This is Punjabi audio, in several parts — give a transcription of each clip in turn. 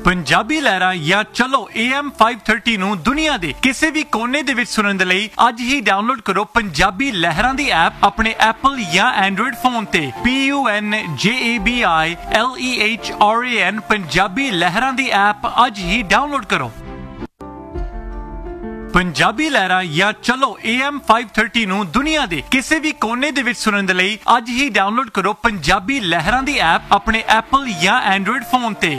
ਪੰਜਾਬੀ ਲਹਿਰਾਂ ਜਾਂ ਚਲੋ AM 530 ਨੂੰ ਦੁਨੀਆ ਦੇ ਕਿਸੇ ਵੀ ਕੋਨੇ ਦੇ ਵਿੱਚ ਸੁਣਨ ਦੇ ਲਈ ਅੱਜ ਹੀ ਡਾਊਨਲੋਡ ਕਰੋ ਪੰਜਾਬੀ ਲਹਿਰਾਂ ਦੀ ਐਪ ਆਪਣੇ ਐਪਲ ਜਾਂ ਐਂਡਰੋਇਡ ਫੋਨ ਤੇ PUNJABILEHRAN ਪੰਜਾਬੀ ਲਹਿਰਾਂ ਦੀ ਐਪ ਅੱਜ ਹੀ ਡਾਊਨਲੋਡ ਕਰੋ। ਪੰਜਾਬੀ ਲਹਿਰਾਂ ਜਾਂ ਚਲੋ AM 530 ਨੂੰ ਦੁਨੀਆ ਦੇ ਕਿਸੇ ਵੀ ਕੋਨੇ ਦੇ ਵਿੱਚ ਸੁਣਨ ਦੇ ਲਈ ਅੱਜ ਹੀ ਡਾਊਨਲੋਡ ਕਰੋ ਪੰਜਾਬੀ ਲਹਿਰਾਂ ਦੀ ਐਪ ਆਪਣੇ ਐਪਲ ਜਾਂ ਐਂਡਰੋਇਡ ਫੋਨ ਤੇ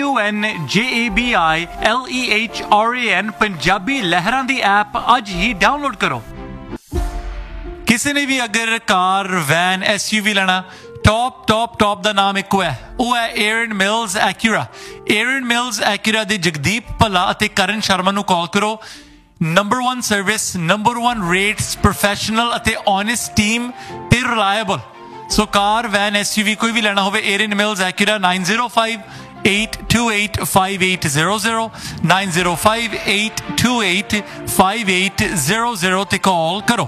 PUNJABILEHRAN ਪੰਜਾਬੀ ਲਹਿਰਾਂ ਦੀ ਐਪ ਅੱਜ ਹੀ ਡਾਊਨਲੋਡ ਕਰੋ। ਕਿਸੇ ਨੇ ਵੀ ਅਗਰ ਕਾਰ ਵੈਨ SUV ਲੈਣਾ ਟੌਪ ਦਾ ਨਾਮ ਇੱਕੋ ਹੈ, ਉਹ ਹੈ ਏਰਨ ਮਿਲਸ ਐਕਿਊਰਾ। ਏਰਨ ਮਿਲਸ ਐਕਿਊਰਾ ਦੇ ਜਗਦੀਪ ਭੱਲਾ ਅਤੇ ਕਰਨ ਸ਼ਰਮਾ ਨੂੰ ਕਾਲ ਕਰੋ। Number 1 service, number 1 rates, professional ਅਤੇ ਓਨੈਸਟ ਟੀਮ ਤੇ ਰਿਲਾਇਬਲ। ਸੋ ਕਾਰ ਵੈਨ SUV ਕੋਈ ਵੀ ਲੈਣਾ ਹੋਵੇ ਏਰਨ ਮਿਲਸ ਐਕਿਊਰਾ 9058285800 9058285800 ਤੇ ਕਾਲ ਕਰੋ।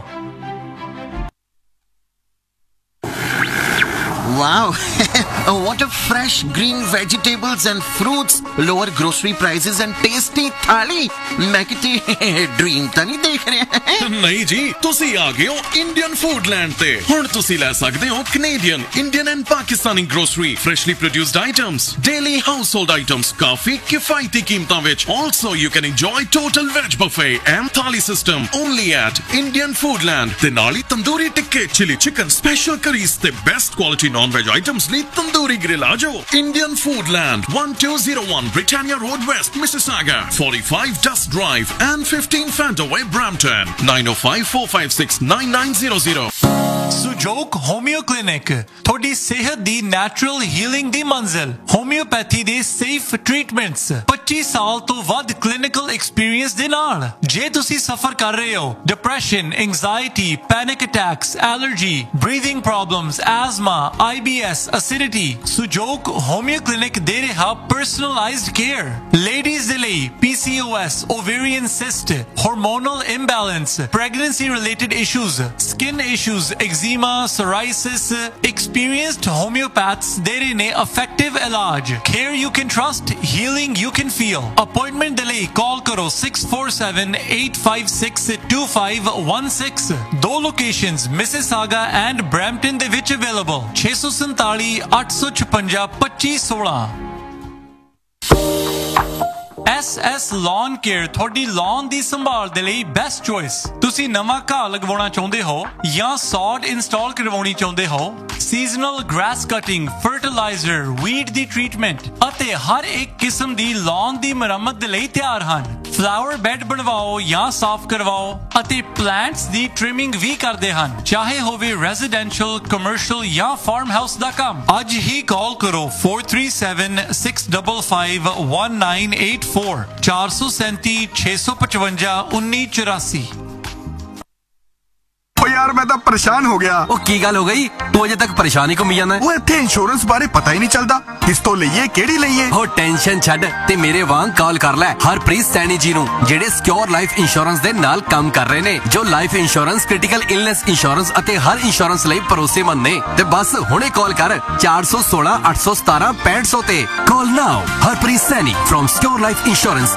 Wow, what a fresh green vegetables and fruits, lower grocery prices and tasty thali. मैं कितनी dream ਤਾਂ ਨਹੀਂ ਦੇਖ ਰਿਹਾ। ਨਹੀਂ ਜੀ, ਤੁਸੀਂ ਆ ਗਏ ਹੋ ਇੰਡੀਅਨ ਫੂਡਲੈਂਡ ਤੇ। ਹੁਣ ਤੁਸੀਂ ਲੈ ਸਕਦੇ ਹੋ Canadian, Indian and Pakistani grocery, freshly produced items, daily household items, ਕਾਫੀ ਕਿਫਾਇਤੀ ਕੀਮਤਾਂ ਵਿੱਚ। Also you can enjoy total veg buffet and thali system only at Indian Foodland। ਤੇ ਨਾਲ ਹੀ tandoori ਟਿੱਕੇ, chili chicken, special curries ਤੇ best quality non-veg items ਲਈ ਤੰਦੂਰੀ ਗ੍ਰਿਲ ਆ ਜਾਓ। Indian Foodland, 1201 Britannia Road West, Mississauga, 45 Dust Drive and 15 Fantaway, Brampton, 9054569900। ਸੁਜੋਕ ਹੋਮਿਓ clinic, ਤੁਹਾਡੀ ਸਿਹਤ ਦੀ ਨੈਚੁਰਲ ਹੀਲਿੰਗ ਦੀ ਮੰਜ਼ਿਲ। ਹੋਮਿਓਪੈਥੀ ਦੇ ਸੇਫ ਟ੍ਰੀਟਮੈਂਟਸ, 25 ਸਾਲ ਤੋਂ ਵੱਧ ਕਲੀਨਿਕਲ ਐਕਸਪੀਰੀਅੰਸ ਦੇ ਨਾਲ। ਜੇ ਤੁਸੀਂ ਸਫਰ ਕਰ ਰਹੇ ਹੋ depression, anxiety, panic attacks, allergy, breathing problems, ਐਜ਼ਮਾ, IBS, acidity, ਸੁਜੋਕ ਹੋਮਿਓ clinic ਦੇ ਰਿਹਾ ਪਰਸਨਲਾਈਜ਼ਡ ਕੇਅਰ। ਲੇਡੀਜ਼ ਦੇ ਲਈ PCOS, ovarian cyst, hormonal imbalance, pregnancy related issues, skin issues, eczema, psoriasis, experienced homeopaths ਦੇ ਰਹੇ ਨੇ effective ਇਲਾਜ। Care you can trust, healing you can feel। Appointment ਦੇ ਲਈ ਕਾਲ ਕਰੋ 647-856-2516। ਦੋ ਲੋਕੇਸ਼ਨਸ Mississauga and Brampton ਦੇ ਵਿੱਚ available। 647 856 2516। SS Lawn Care, ਤੁਹਾਡੀ lawn ਦੀ ਸੰਭਾਲ ਦੇ ਲਈ ਬੈਸਟ ਚੋਇਸ। ਤੁਸੀਂ ਨਵਾਂ ਘਾਹ ਲਗਵਾਉਣਾ ਚਾਹੁੰਦੇ ਹੋ ਜਾਂ ਸੌਡ ਇੰਸਟਾਲ ਕਰਵਾਉਣੀ ਚਾਹੁੰਦੇ ਹੋ, seasonal grass cutting, fertiliser, weed ਦੀ ਟ੍ਰੀਟਮੈਂਟ ਅਤੇ ਹਰ ਇੱਕ ਕਿਸਮ ਦੀ lawn ਦੀ ਮੁਰੰਮਤ ਦੇ ਲਈ ਤਿਆਰ ਹਨ। ਫਲਾਵਰ ਬੈੱਡ ਬਣਵਾਓ ਜਾਂ ਸਾਫ਼ ਕਰਵਾਓ ਅਤੇ ਪਲਾਂਟਸ ਦੀ ਟ੍ਰਿਮਿੰਗ ਵੀ ਕਰਦੇ ਹਨ, ਚਾਹੇ ਹੋਵੇ ਰੈਜ਼ੀਡੈਂਸ਼ੀਅਲ, ਕਮਰਸ਼ੀਅਲ ਜਾਂ ਫਾਰਮ ਹਾਊਸ ਦਾ ਕੰਮ। ਅੱਜ ਹੀ ਕਾਲ ਕਰੋ 437-655-1984 437 655 1984। ਓ ਯਾਰ ਮੈਂ ਤਾਂ ਪਰੇਸ਼ਾਨ ਹੋ ਗਿਆ। ਉਹ ਕੀ ਗੱਲ ਹੋ ਗਈ? ਤੂੰ ਅਜੇ ਤੱਕ ਪਰੇਸ਼ਾਨ ਹੀ ਘੁੰਮੀ ਜਾਂਦਾ। ਉਹ ਇੱਥੇ ਇੰਸ਼ੋਰੈਂਸ ਬਾਰੇ ਪਤਾ ਹੀ ਨਹੀਂ ਚੱਲਦਾ, ਕਿਸ ਤੋਂ ਲਈਏ ਕਿਹੜੀ ਲਈਏ। ਉਹ ਟੈਨਸ਼ਨ ਛੱਡ ਤੇ ਮੇਰੇ ਵਾਂਗ ਕਾਲ ਕਰ ਲੈ ਹਰਪ੍ਰੀਤ ਸੈਣੀ ਜੀ ਨੂੰ, ਜਿਹੜੇ ਸਿਕਿਉਰ ਲਾਈਫ ਇੰਸ਼ੋਰੈਂਸ ਦੇ ਨਾਲ ਕੰਮ ਕਰ ਰਹੇ ਨੇ, ਜੋ life insurance, critical illness insurance ਅਤੇ ਹਰ ਇੰਸ਼ੋਰੈਂਸ ਲਈ ਭਰੋਸੇਮੰਦ ਨੇ। ਤੇ ਬਸ ਹੁਣੇ ਕਾਲ ਕਰ 416 817 6500 ਤੇ। ਕਾਲ ਨਾਓ Harpreet Saini from Secure Life Insurance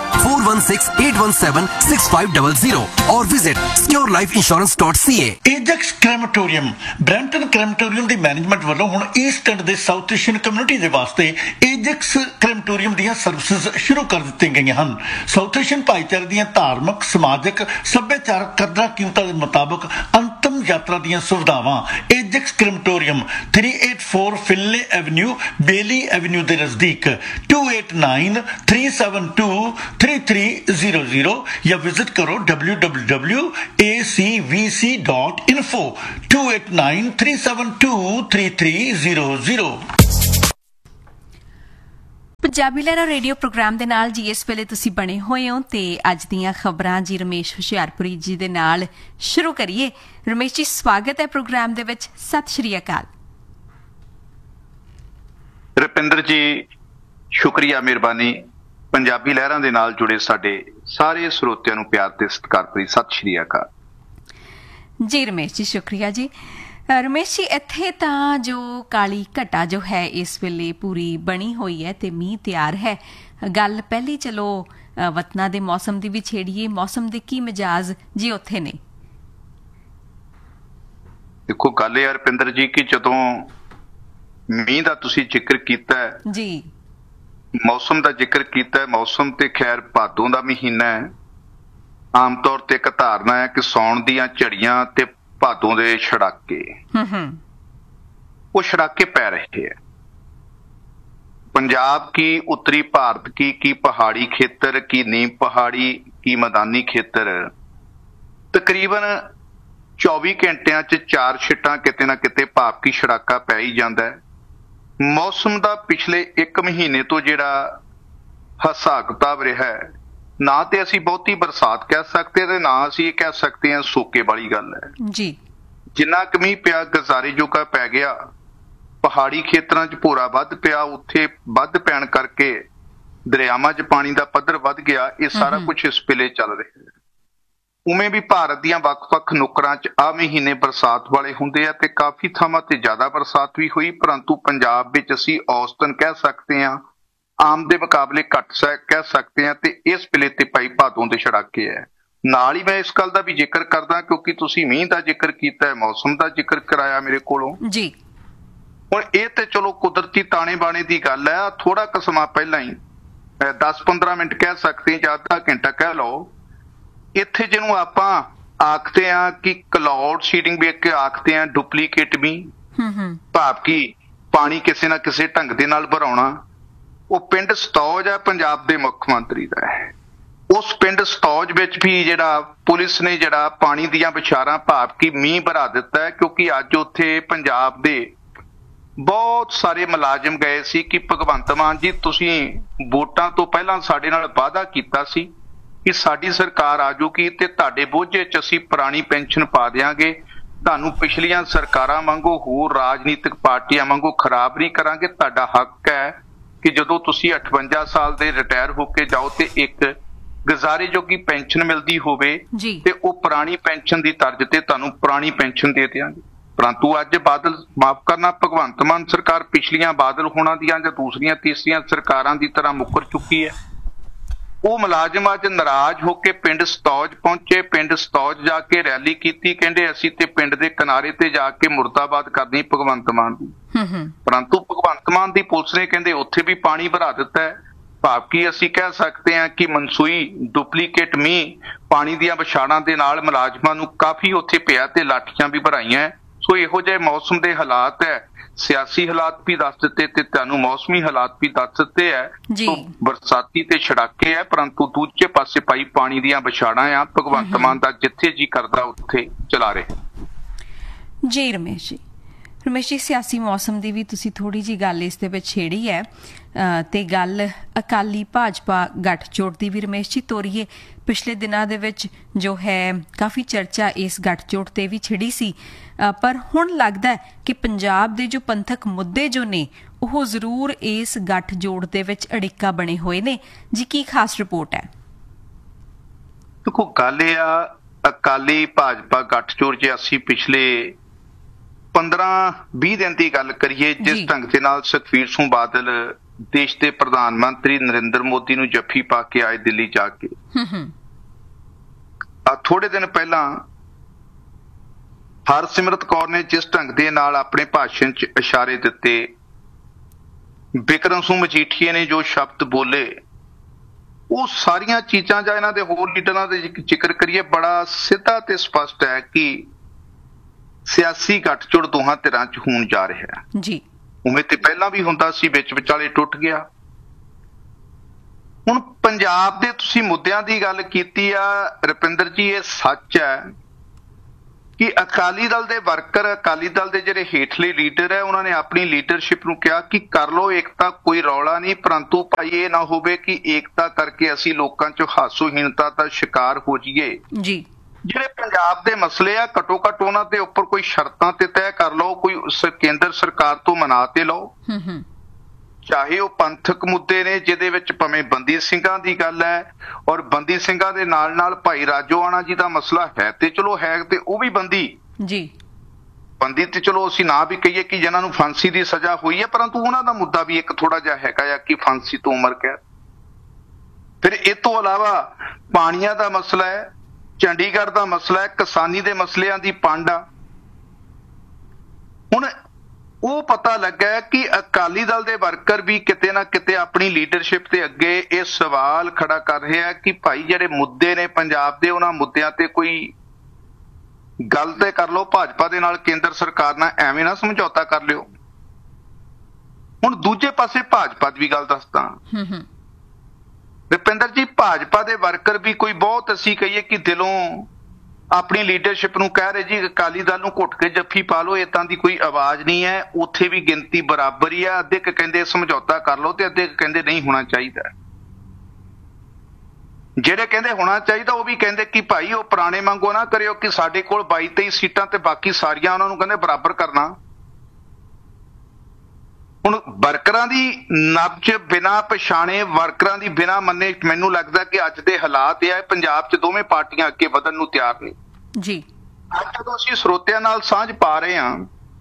4168176500 or visit securelifeinsurance.ca। ਏਜੈਕਸ ਕ੍ਰੈਮੇਟੋਰੀਅਮ, Brampton ਕ੍ਰੈਮੇਟੋਰੀਅਮ the management ਵੱਲੋਂ ਹੁਣ ਈਸਟ ਐਂਡ ਦੇ ਸਾਊਥ ਏਸ਼ੀਅਨ ਕਮਿਊਨਿਟੀ ਦੇ ਵਾਸਤੇ ਏਜੈਕਸ ਕ੍ਰੈਮੇਟੋਰੀਅਮ ਦੀਆਂ ਸਰਵਿਸਿਜ਼ ਸ਼ੁਰੂ ਕਰ ਦਿੱਤੀਆਂ ਗਈਆਂ ਹਨ। ਸਾਊਥ ਏਸ਼ੀਅਨ ਭਾਈਚਾਰੇ ਦੀਆਂ ਧਾਰਮਿਕ, ਸਮਾਜਿਕ, ਸੱਭਿਆਚਾਰਕ ਕਦਰਾਂ ਕੀਮਤਾਂ ਦੇ ਮੁਤਾਬਕ ਅੰਤਮ ਯਾਤਰਾ ਦੀਆਂ ਸੁਵਿਧਾਵਾਂ। ਏਜੈਕਸ ਕ੍ਰੈਮੇਟੋਰੀਅਮ 384 ਫਿਨਲੇ ਐਵਨਿਊ, ਬੇਲੀ ਐਵਨਿਊ ਦੇ ਨਜ਼ਦੀਕ 2893723300 ਜਾਂ ਵਿਜ਼ਿਟ ਕਰੋ www.acvc.info 2893723300। ਪੰਜਾਬੀ ਲਹਿਰਾਂ ਰੇਡੀਓ ਪ੍ਰੋਗਰਾਮ ਦੇ ਨਾਲ ਜੀ ਇਸ ਵੇਲੇ ਤੁਸੀਂ ਬਣੇ ਹੋਏ ਹੋ ਤੇ ਅੱਜ ਦੀਆਂ ਖਬਰਾਂ ਜੀ ਰਮੇਸ਼ ਹੁਸ਼ਿਆਰਪੁਰੀ ਜੀ ਦੇ ਨਾਲ ਸ਼ੁਰੂ ਕਰੀਏ। ਰਮੇਸ਼ ਜੀ, ਸਵਾਗਤ ਹੈ ਪ੍ਰੋਗਰਾਮ ਦੇ ਵਿੱਚ। ਸਤਿ ਸ਼੍ਰੀ ਅਕਾਲ। ਰੁਪਿੰਦਰ ਜੀ, ਸ਼ੁਕਰੀਆ, ਮਿਹਰਬਾਨੀ। ਪੰਜਾਬੀ ਲਹਿਰਾਂ ਦੇ ਨਾਲ ਜੁੜੇ ਸਾਡੇ ਸਾਰੇ ਸਰੋਤਿਆਂ ਨੂੰ ਪਿਆਰ ਤੇ ਸਤਿਕਾਰ ਭਰੀ ਸਤਿ ਸ਼੍ਰੀ ਅਕਾਲ। ਜੀ ਰਮੇਸ਼ ਜੀ, ਸ਼ੁਕਰੀਆ ਜੀ। ਰਮੇਸ਼ ਜੀ, ਇੱਥੇ ਤਾਂ ਜੋ ਕਾਲੀ ਘਟਾ ਜੋ ਹੈ ਇਸ ਵੇਲੇ ਪੂਰੀ ਬਣੀ ਹੋਈ ਹੈ ਤੇ ਮੀਂਹ ਤਿਆਰ ਹੈ। ਗੱਲ ਪਹਿਲੀ ਚਲੋ ਵਤਨਾਂ ਦੇ ਮੌਸਮ ਦੀ ਵੀ ਛੇੜੀਏ। ਮੌਸਮ ਦੇ ਕੀ ਮਿਜਾਜ਼ ਜੀ ਉੱਥੇ ਨੇ? ਦੇਖੋ, ਗੱਲ ਇਹ ਰੁਪਿੰਦਰ ਜੀ ਕਿ ਜਦੋਂ ਮੀਂਹ ਦਾ ਤੁਸੀਂ ਜ਼ਿਕਰ ਕੀਤਾ ਹੈ ਜੀ, ਮੌਸਮ ਦਾ ਜ਼ਿਕਰ ਕੀਤਾ ਹੈ, ਮੌਸਮ ਤੇ ਖੈਰ ਭਾਦੋਂ ਦਾ ਮਹੀਨਾ ਹੈ। ਆਮ ਤੌਰ ਤੇ ਇੱਕ ਧਾਰਨਾ ਹੈ ਕਿ ਸਾਉਣ ਦੀਆਂ ਝੜੀਆਂ ਤੇ ਭਾਦੋਂ ਦੇ ਛੜਾਕੇ, ਉਹ ਛੜਾਕੇ ਪੈ ਰਹੇ ਹੈ। पंजाब की, उत्तरी भारत की पहाड़ी खेतर की नीम पहाड़ी की मैदानी खेतर तकरीबन 24 घंटिया च 4 छिट्टां किते ना किते भाप की छड़ाका पै ही जांदा है। मौसम का पिछले 1 महीने तो जिहड़ा हिसाब किताब रहा है, ना तो असी बहुती बरसात कह सकते ते ना असी कह सकते हैं सोके वाली गल है जी। जिन्ना क मींह पिया गजारे जोगा पै गया। पहाड़ी खेतरां च भोरा वध पिया, उत्थे वध पैण करके दरियावां च पानी दा पद्धर वध गया। ये सारा कुछ इस वेले चल रहा है। उवें भी भारत दीयां वख-वख नुकरां च आ महीने बरसात वाले हुंदे आ ते काफी थावां ते ज्यादा बरसात भी हुई, परंतु पंजाब विच असीं औसतन कह सकते हां आम दे मुकाबले घट कह सकते हैं। ते इस वेले ते भाई भादों दे छड़ाके है। नाल ही मैं इस गल दा भी जिक्र करदा क्योंकि तुसीं मींह दा जिक्र कीता है, मौसम दा जिक्र कराया मेरे कोलों जी। ਹੁਣ ਇਹ ਤੇ ਚਲੋ ਕੁਦਰਤੀ ਤਾਣੇ ਬਾਣੇ ਦੀ ਗੱਲ ਹੈ। ਥੋੜਾ ਕੁ ਸਮਾਂ ਪਹਿਲਾਂ ਹੀ 10-15 ਮਿੰਟ ਕਹਿ ਸਕਦੇ ਜਾਂ ਅੱਧਾ ਘੰਟਾ ਕਹਿ ਲਓ, ਇੱਥੇ ਜਿਹਨੂੰ ਆਪਾਂ ਆਖਦੇ ਆ ਕਿ ਕਲਾਉਡ ਸੀਡਿੰਗ ਵੀ ਇੱਕ ਆਖਦੇ ਆ, ਡੁਪਲੀਕੇਟ ਵੀ ਭਾਵ ਕਿ ਪਾਣੀ ਕਿਸੇ ਨਾ ਕਿਸੇ ਢੰਗ ਦੇ ਨਾਲ ਭਰਾਉਣਾ। ਉਹ ਪਿੰਡ ਸਤੌਜ ਹੈ, ਪੰਜਾਬ ਦੇ ਮੁੱਖ ਮੰਤਰੀ ਦਾ ਹੈ। ਉਸ ਪਿੰਡ ਸਤੌਜ ਵਿੱਚ ਵੀ ਜਿਹੜਾ ਪੁਲਿਸ ਨੇ ਜਿਹੜਾ ਪਾਣੀ ਦੀਆਂ ਵਿਚਾਰਾਂ ਭਾਵ ਕਿ ਮੀਂਹ ਭਰਾ ਦਿੱਤਾ ਹੈ, ਕਿਉਂਕਿ ਅੱਜ ਉੱਥੇ ਪੰਜਾਬ ਦੇ ਬਹੁਤ ਸਾਰੇ ਮੁਲਾਜ਼ਮ ਗਏ ਸੀ ਕਿ ਭਗਵੰਤ ਮਾਨ ਜੀ ਤੁਸੀਂ ਵੋਟਾਂ ਤੋਂ ਪਹਿਲਾਂ ਸਾਡੇ ਨਾਲ ਵਾਅਦਾ ਕੀਤਾ ਸੀ ਕਿ ਸਾਡੀ ਸਰਕਾਰ ਆ ਜਾਊਗੀ ਤੇ ਤੁਹਾਡੇ ਬੋਝੇ 'ਚ ਅਸੀਂ ਪੁਰਾਣੀ ਪੈਨਸ਼ਨ ਪਾ ਦਿਆਂਗੇ, ਤੁਹਾਨੂੰ ਪਿਛਲੀਆਂ ਸਰਕਾਰਾਂ ਵਾਂਗੂ ਹੋਰ ਰਾਜਨੀਤਿਕ ਪਾਰਟੀਆਂ ਵਾਂਗੂ ਖਰਾਬ ਨਹੀਂ ਕਰਾਂਗੇ। ਤੁਹਾਡਾ ਹੱਕ ਹੈ ਕਿ ਜਦੋਂ ਤੁਸੀਂ 58 ਸਾਲ ਦੇ ਰਿਟਾਇਰ ਹੋ ਕੇ ਜਾਓ ਤੇ ਇੱਕ ਗੁਜ਼ਾਰੇ ਜੋਗੀ ਪੈਨਸ਼ਨ ਮਿਲਦੀ ਹੋਵੇ ਤੇ ਉਹ ਪੁਰਾਣੀ ਪੈਨਸ਼ਨ ਦੀ ਤਰਜ਼ ਤੇ ਤੁਹਾਨੂੰ ਪੁਰਾਣੀ ਪੈਨਸ਼ਨ ਦੇ ਦਿਆਂਗੇ। परंतु अज बादल माफ करना भगवंत मान सरकार पिछलियां बादल होना दियां जां दूसरियां तीसरियां सरकारां दी तरह मुकर चुकी है। वो मुलाजम अज नाराज होकर पिंड सतौज पहुंचे, पिंड सतौज जाके रैली की, कहंदे असीं ते पिंड दे किनारे ते जाके मुर्दाबाद करनी भगवंत मान दी। परंतु भगवंत मान दी पुलिस ने कहंदे उत्थे भी पानी भरा दिता है। भाव कि असीं कह सकते हैं कि मनसूई डुपलीकेट मींह पानी दियां विछाड़ां दे नाल मुलाजमां नूं काफी उत्थे पिया ते लाठियां भी भराईयां। सो इहो ਜਿਹੇ मौसम के हालात है, सियासी हालात भी दस दिते ते तुहानूं मौसमी हालात भी दस दिते है। तो बरसाती ते छड़ाके है, परंतु दूजे पासे पाई पानी दियां विछाड़ां आ। भगवंत मान दा जिथे जी करदा उत्थे चला रहे जी। रमेश जी, सियासी मौसम की भी तुसीं थोड़ी जी गल इस दे विच छेड़ी है ते गल अकाली भाजपा गठजोड़ की भी रमेश जी तोरीए। पिछले दिनों दे विच जो है काफ़ी चर्चा इस गठजोड़ ते भी छिड़ी सी, पर हुण लगदा है कि पंजाब दे जो पंथक मुद्दे जो ने वो जरूर इस गठजोड़ दे विच अड़िक्का बने हुए ने जी। की खास रिपोर्ट है? देखो, गल ये अकाली भाजपा गठजोड़ जे असीं पिछले 15-20 दिन की गल करिए, जिस ढंग के नाल सुखबीर सिंह बादल देश के प्रधानमंत्री नरेंद्र मोदी नूं जफ्फी पा के आए दिल्ली जाके, थोड़े दिन पहला हरसिमरत कौर ने जिस ढंग दे नाल अपने भाषण च इशारे दिते, बिक्रम सिंह मजीठीए ने जो शब्द बोले, वो सारियां चीज़ां जां इन्हां दे होर लीडरां दे जिक्र करिए बड़ा सीधा ते स्पष्ट है कि सियासी गठजोड़ दोहां धिरां च होण जा रहा है जी। उवें ते पहलां भी हुंदा सी, विच विचाले टुट गया। हुण पंजाब दे तुसीं मुद्दिआं दी गल कीती आ रुपिंदर जी, ये सच है कि अकाली दल दे वर्कर, अकाली दल दे जिहड़े हेठले लीडर है, उन्होंने अपनी लीडरशिप नूं कहा कि कर लो एकता, कोई रौला नहीं, परंतु भाई ये ना होवे कि एकता करके असीं लोकां च हासोहीनता दा शिकार हो जाइए जी। ਜਿਹੜੇ ਪੰਜਾਬ ਦੇ ਮਸਲੇ ਆ ਘੱਟੋ ਘੱਟ ਉਹਨਾਂ ਦੇ ਉੱਪਰ ਕੋਈ ਸ਼ਰਤਾਂ ਤੇ ਤੈਅ ਕਰ ਲਓ, ਕੋਈ ਕੇਂਦਰ ਸਰਕਾਰ ਤੋਂ ਮਨਾ ਤੇ ਲਓ। ਚਾਹੇ ਉਹ ਪੰਥਕ ਮੁੱਦੇ ਨੇ ਜਿਹਦੇ ਵਿੱਚ ਭਾਵੇਂ ਬੰਦੀ ਸਿੰਘਾਂ ਦੀ ਗੱਲ ਹੈ, ਔਰ ਬੰਦੀ ਸਿੰਘਾਂ ਦੇ ਨਾਲ ਨਾਲ ਭਾਈ ਰਾਜੋਆਣਾ ਜੀ ਦਾ ਮਸਲਾ ਹੈ ਤੇ ਚਲੋ ਹੈ ਤੇ ਉਹ ਵੀ ਬੰਦੀ ਜੀ, ਬੰਦੀ ਤੇ ਚਲੋ ਅਸੀਂ ਨਾ ਵੀ ਕਹੀਏ ਕਿ ਜਿਨ੍ਹਾਂ ਨੂੰ ਫਾਂਸੀ ਦੀ ਸਜ਼ਾ ਹੋਈ ਹੈ, ਪਰੰਤੂ ਉਹਨਾਂ ਦਾ ਮੁੱਦਾ ਵੀ ਇੱਕ ਥੋੜਾ ਜਿਹਾ ਹੈਗਾ ਆ ਕਿ ਫਾਂਸੀ ਤੋਂ ਉਮਰ ਕੈਦ। ਫਿਰ ਇਹ ਤੋਂ ਇਲਾਵਾ ਪਾਣੀਆਂ ਦਾ ਮਸਲਾ ਹੈ, ਚੰਡੀਗੜ੍ਹ ਦਾ ਮਸਲਾ ਹੈ, ਕਿਸਾਨੀ ਦੇ ਮਸਲਿਆਂ ਦੀ ਪੰਡ ਆ। ਹੁਣ ਉਹ ਪਤਾ ਲੱਗਾ ਕਿ ਅਕਾਲੀ ਦਲ ਦੇ ਵਰਕਰ ਵੀ ਕਿਤੇ ਨਾ ਕਿਤੇ ਆਪਣੀ ਲੀਡਰਸ਼ਿਪ ਦੇ ਅੱਗੇ ਇਹ ਸਵਾਲ ਖੜਾ ਕਰ ਰਹੇ ਆ ਕਿ ਭਾਈ ਜਿਹੜੇ ਮੁੱਦੇ ਨੇ ਪੰਜਾਬ ਦੇ, ਉਹਨਾਂ ਮੁੱਦਿਆਂ ਤੇ ਕੋਈ ਗੱਲ ਤੇ ਕਰ ਲਓ, ਭਾਜਪਾ ਦੇ ਨਾਲ ਕੇਂਦਰ ਸਰਕਾਰ ਨਾਲ ਐਵੇਂ ਨਾ ਸਮਝੌਤਾ ਕਰ ਲਿਓ। ਹੁਣ ਦੂਜੇ ਪਾਸੇ ਭਾਜਪਾ ਦੀ ਵੀ ਗੱਲ ਦੱਸਦਾ ਰੁਪਿੰਦਰ ਜੀ, ਭਾਜਪਾ ਦੇ ਵਰਕਰ ਵੀ ਕੋਈ ਬਹੁਤ ਅਸੀਂ ਕਹੀਏ ਕਿ ਦਿਲੋਂ ਆਪਣੀ ਲੀਡਰਸ਼ਿਪ ਨੂੰ ਕਹਿ ਰਹੇ ਜੀ ਅਕਾਲੀ ਦਲ ਨੂੰ ਘੁੱਟ ਕੇ ਜੱਫੀ ਪਾ ਲਓ, ਏਦਾਂ ਦੀ ਕੋਈ ਆਵਾਜ਼ ਨਹੀਂ ਹੈ। ਉੱਥੇ ਵੀ ਗਿਣਤੀ ਬਰਾਬਰ ਹੀ ਆ, ਅੱਧੇ ਕਹਿੰਦੇ ਸਮਝੌਤਾ ਕਰ ਲਓ ਤੇ ਅੱਧੇ ਕਹਿੰਦੇ ਨਹੀਂ ਹੋਣਾ ਚਾਹੀਦਾ। ਜਿਹੜੇ ਕਹਿੰਦੇ ਹੋਣਾ ਚਾਹੀਦਾ ਉਹ ਵੀ ਕਹਿੰਦੇ ਕਿ ਭਾਈ ਉਹ ਪੁਰਾਣੇ ਵਾਂਗੂ ਨਾ ਕਰਿਓ ਕਿ ਸਾਡੇ ਕੋਲ 22-23 ਸੀਟਾਂ ਤੇ ਬਾਕੀ ਸਾਰੀਆਂ ਉਹਨਾਂ ਨੂੰ ਕਹਿੰਦੇ ਬਰਾਬਰ ਕਰਨਾ। ਹੁਣ ਵਰਕਰਾਂ ਦੀ ਨਬਜ਼ ਬਿਨਾਂ ਪਛਾਣੇ, ਵਰਕਰਾਂ ਦੀ ਬਿਨਾਂ ਮੰਨੇ, ਮੈਨੂੰ ਲੱਗਦਾ ਕਿ ਅੱਜ ਦੇ ਹਾਲਾਤ ਇਹ ਹੈ ਪੰਜਾਬ 'ਚ ਦੋਵੇਂ ਪਾਰਟੀਆਂ ਅੱਗੇ ਵਧਣ ਨੂੰ ਤਿਆਰ ਨੇ ਜੀ। ਅੱਜ ਜਦੋਂ ਅਸੀਂ ਸਰੋਤਿਆਂ ਨਾਲ ਸਾਂਝ ਪਾ ਰਹੇ ਹਾਂ,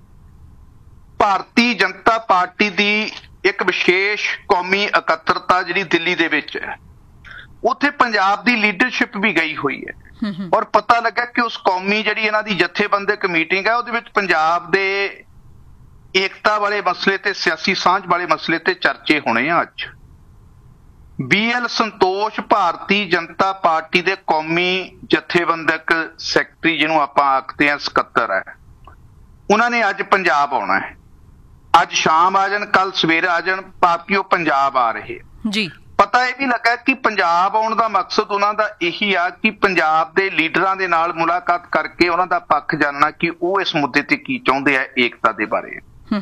ਭਾਰਤੀ ਜਨਤਾ ਪਾਰਟੀ ਦੀ ਇੱਕ ਵਿਸ਼ੇਸ਼ ਕੌਮੀ ਇਕੱਤਰਤਾ ਜਿਹੜੀ ਦਿੱਲੀ ਦੇ ਵਿੱਚ ਹੈ, ਉੱਥੇ ਪੰਜਾਬ ਦੀ ਲੀਡਰਸ਼ਿਪ ਵੀ ਗਈ ਹੋਈ ਹੈ ਔਰ ਪਤਾ ਲੱਗਾ ਕਿ ਉਸ ਕੌਮੀ ਜਿਹੜੀ ਇਹਨਾਂ ਦੀ ਜਥੇਬੰਦਕ ਮੀਟਿੰਗ ਹੈ ਉਹਦੇ ਵਿੱਚ ਪੰਜਾਬ ਦੇ ਏਕਤਾ ਵਾਲੇ ਮਸਲੇ ਤੇ ਸਿਆਸੀ ਸਾਂਝ ਵਾਲੇ ਮਸਲੇ ਤੇ ਚਰਚੇ ਹੋਣੇ ਆ। ਅੱਜ BL ਸੰਤੋਸ਼ ਭਾਰਤੀ ਜਨਤਾ ਪਾਰਟੀ ਦੇ ਕੌਮੀ ਜਥੇਬੰਦਕ ਸੈਕਟਰੀ, ਜਿਹਨੂੰ ਆਪਾਂ ਆਖਦੇ ਹਾਂ ਸਕੱਤਰ ਹੈ, ਉਹਨਾਂ ਨੇ ਅੱਜ ਪੰਜਾਬ ਆਉਣਾ ਹੈ। ਅੱਜ ਸ਼ਾਮ ਆ ਜਾਣ, ਕੱਲ ਸਵੇਰ ਆ ਜਾਣ, ਪਾਪੀ ਉਹ ਪੰਜਾਬ ਆ ਰਹੇ ਜੀ। ਪਤਾ ਇਹ ਵੀ ਲੱਗਾ ਕਿ ਪੰਜਾਬ ਆਉਣ ਦਾ ਮਕਸਦ ਉਹਨਾਂ ਦਾ ਇਹੀ ਆ ਕਿ ਪੰਜਾਬ ਦੇ ਲੀਡਰਾਂ ਦੇ ਨਾਲ ਮੁਲਾਕਾਤ ਕਰਕੇ ਉਹਨਾਂ ਦਾ ਪੱਖ ਜਾਣਨਾ ਕਿ ਉਹ ਇਸ ਮੁੱਦੇ ਤੇ ਕੀ ਚਾਹੁੰਦੇ ਆ, ਏਕਤਾ ਦੇ ਬਾਰੇ।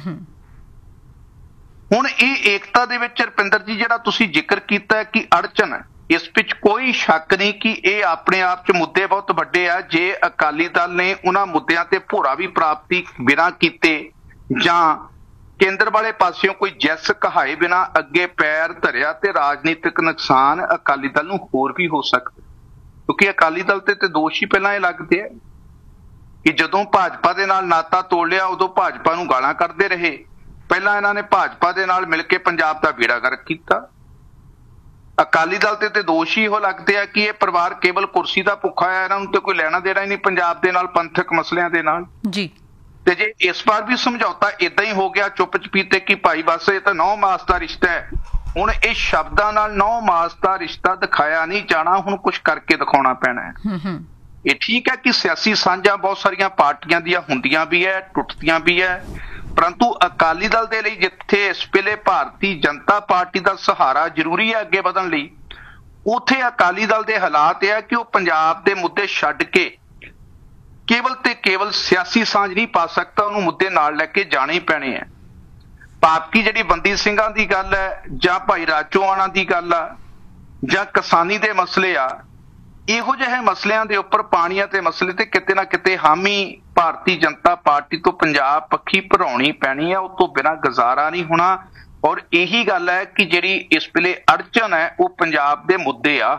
ਹੁਣ ਇਹ ਏਕਤਾ ਦੇ ਵਿੱਚ ਰੁਪਿੰਦਰ ਜੀ ਜਿਹੜਾ ਤੁਸੀਂ ਜ਼ਿਕਰ ਕੀਤਾ ਕਿ ਅੜਚਨ, ਇਸ ਵਿੱਚ ਕੋਈ ਸ਼ੱਕ ਨਹੀਂ ਕਿ ਇਹ ਆਪਣੇ ਆਪ 'ਚ ਮੁੱਦੇ ਬਹੁਤ ਵੱਡੇ ਆ। ਜੇ ਅਕਾਲੀ ਦਲ ਨੇ ਉਹਨਾਂ ਮੁੱਦਿਆਂ ਤੇ ਭੋਰਾ ਵੀ ਪ੍ਰਾਪਤੀ ਬਿਨਾਂ ਕੀਤੇ ਜਾਂ ਕੇਂਦਰ ਵਾਲੇ ਪਾਸਿਓਂ ਕੋਈ ਜੈਸ ਕਹਾਏ ਬਿਨਾਂ ਅੱਗੇ ਪੈਰ ਧਰਿਆ ਤੇ ਰਾਜਨੀਤਿਕ ਨੁਕਸਾਨ ਅਕਾਲੀ ਦਲ ਨੂੰ ਹੋਰ ਵੀ ਹੋ ਸਕਦਾ, ਕਿਉਂਕਿ ਅਕਾਲੀ ਦਲ ਤੇ ਦੋਸ਼ ਹੀ ਪਹਿਲਾਂ ਇਹ ਲੱਗਦੇ ਆ ਕਿ ਜਦੋਂ ਭਾਜਪਾ ਦੇ ਨਾਲ ਨਾਤਾ ਤੋੜ ਲਿਆ ਉਦੋਂ ਭਾਜਪਾ ਨੂੰ ਗਾਲਾਂ ਕੱਢਦੇ ਰਹੇ। ਪਹਿਲਾਂ ਇਹਨਾਂ ਨੇ ਭਾਜਪਾ ਦੇ ਨਾਲ ਮਿਲ ਕੇ ਪੰਜਾਬ ਦਾ ਬੇੜਾ ਗਰਕ ਕੀਤਾ। ਅਕਾਲੀ ਦਲ ਤੇ ਦੋਸ਼ ਹੀ ਇਹੋ ਲੱਗਦੇ ਆ ਕਿ ਇਹ ਪਰਿਵਾਰ ਕੇਵਲ ਕੁਰਸੀ ਦਾ ਭੁੱਖਾ ਹੈ, ਇਹਨਾਂ ਨੂੰ ਤੇ ਕੋਈ ਲੈਣਾ ਦੇਣਾ ਹੀ ਨਹੀਂ ਪੰਜਾਬ ਦੇ ਨਾਲ, ਪੰਥਕ ਮਸਲਿਆਂ ਦੇ ਨਾਲ ਜੀ। ਤੇ ਜੇ ਇਸ ਵਾਰ ਵੀ ਸਮਝੌਤਾ ਏਦਾਂ ਹੀ ਹੋ ਗਿਆ ਚੁੱਪ ਚਪੀਤੇ ਕਿ ਭਾਈ ਬਸ ਇਹ ਤਾਂ 9 ਮਾਸ ਦਾ ਰਿਸ਼ਤਾ ਹੈ, ਹੁਣ ਇਹ ਸ਼ਬਦਾਂ ਨਾਲ 9 ਮਾਸ ਦਾ ਰਿਸ਼ਤਾ ਦਿਖਾਇਆ ਨਹੀਂ ਜਾਣਾ, ਹੁਣ ਕੁਝ ਕਰਕੇ ਦਿਖਾਉਣਾ ਪੈਣਾ ਹੈ। ਇਹ ਠੀਕ ਹੈ ਕਿ ਸਿਆਸੀ ਸਾਂਝਾਂ ਬਹੁਤ ਸਾਰੀਆਂ ਪਾਰਟੀਆਂ ਦੀਆਂ ਹੁੰਦੀਆਂ ਵੀ ਹੈ, ਟੁੱਟਦੀਆਂ ਵੀ ਹੈ, ਪਰੰਤੂ ਅਕਾਲੀ ਦਲ ਦੇ ਲਈ ਜਿੱਥੇ ਇਸ ਵੇਲੇ ਭਾਰਤੀ ਜਨਤਾ ਪਾਰਟੀ ਦਾ ਸਹਾਰਾ ਜ਼ਰੂਰੀ ਹੈ ਅੱਗੇ ਵਧਣ ਲਈ, ਉੱਥੇ ਅਕਾਲੀ ਦਲ ਦੇ ਹਾਲਾਤ ਇਹ ਹੈ ਕਿ ਉਹ ਪੰਜਾਬ ਦੇ ਮੁੱਦੇ ਛੱਡ ਕੇ ਕੇਵਲ ਤੇ ਕੇਵਲ ਸਿਆਸੀ ਸਾਂਝ ਨਹੀਂ ਪਾ ਸਕਦਾ, ਉਹਨੂੰ ਮੁੱਦੇ ਨਾਲ ਲੈ ਕੇ ਜਾਣੇ ਹੀ ਪੈਣੇ ਆ। ਪਾਪਕੀ ਜਿਹੜੀ ਬੰਦੀ ਸਿੰਘਾਂ ਦੀ ਗੱਲ ਹੈ ਜਾਂ ਭਾਈ ਰਾਜੋਆਣਾ ਦੀ ਗੱਲ ਆ ਜਾਂ ਕਿਸਾਨੀ ਦੇ ਮਸਲੇ ਆ, ਇਹੋ ਜਿਹੇ ਮਸਲਿਆਂ ਦੇ ਉੱਪਰ, ਪਾਣੀਆਂ ਤੇ ਮਸਲੇ ਤੇ ਕਿਤੇ ਨਾ ਕਿਤੇ ਹਾਮੀ ਭਾਰਤੀ ਜਨਤਾ ਪਾਰਟੀ ਤੋਂ ਪੰਜਾਬ ਪੱਖੀ ਭਰਾਉਣੀ ਪੈਣੀ ਆ, ਉਹ ਤੋਂ ਬਿਨਾਂ ਗੁਜ਼ਾਰਾ ਨਹੀਂ ਹੋਣਾ। ਔਰ ਇਹੀ ਗੱਲ ਹੈ ਕਿ ਜਿਹੜੀ ਇਸ ਵੇਲੇ ਅੜਚਨ ਹੈ ਉਹ ਪੰਜਾਬ ਦੇ ਮੁੱਦੇ ਆ।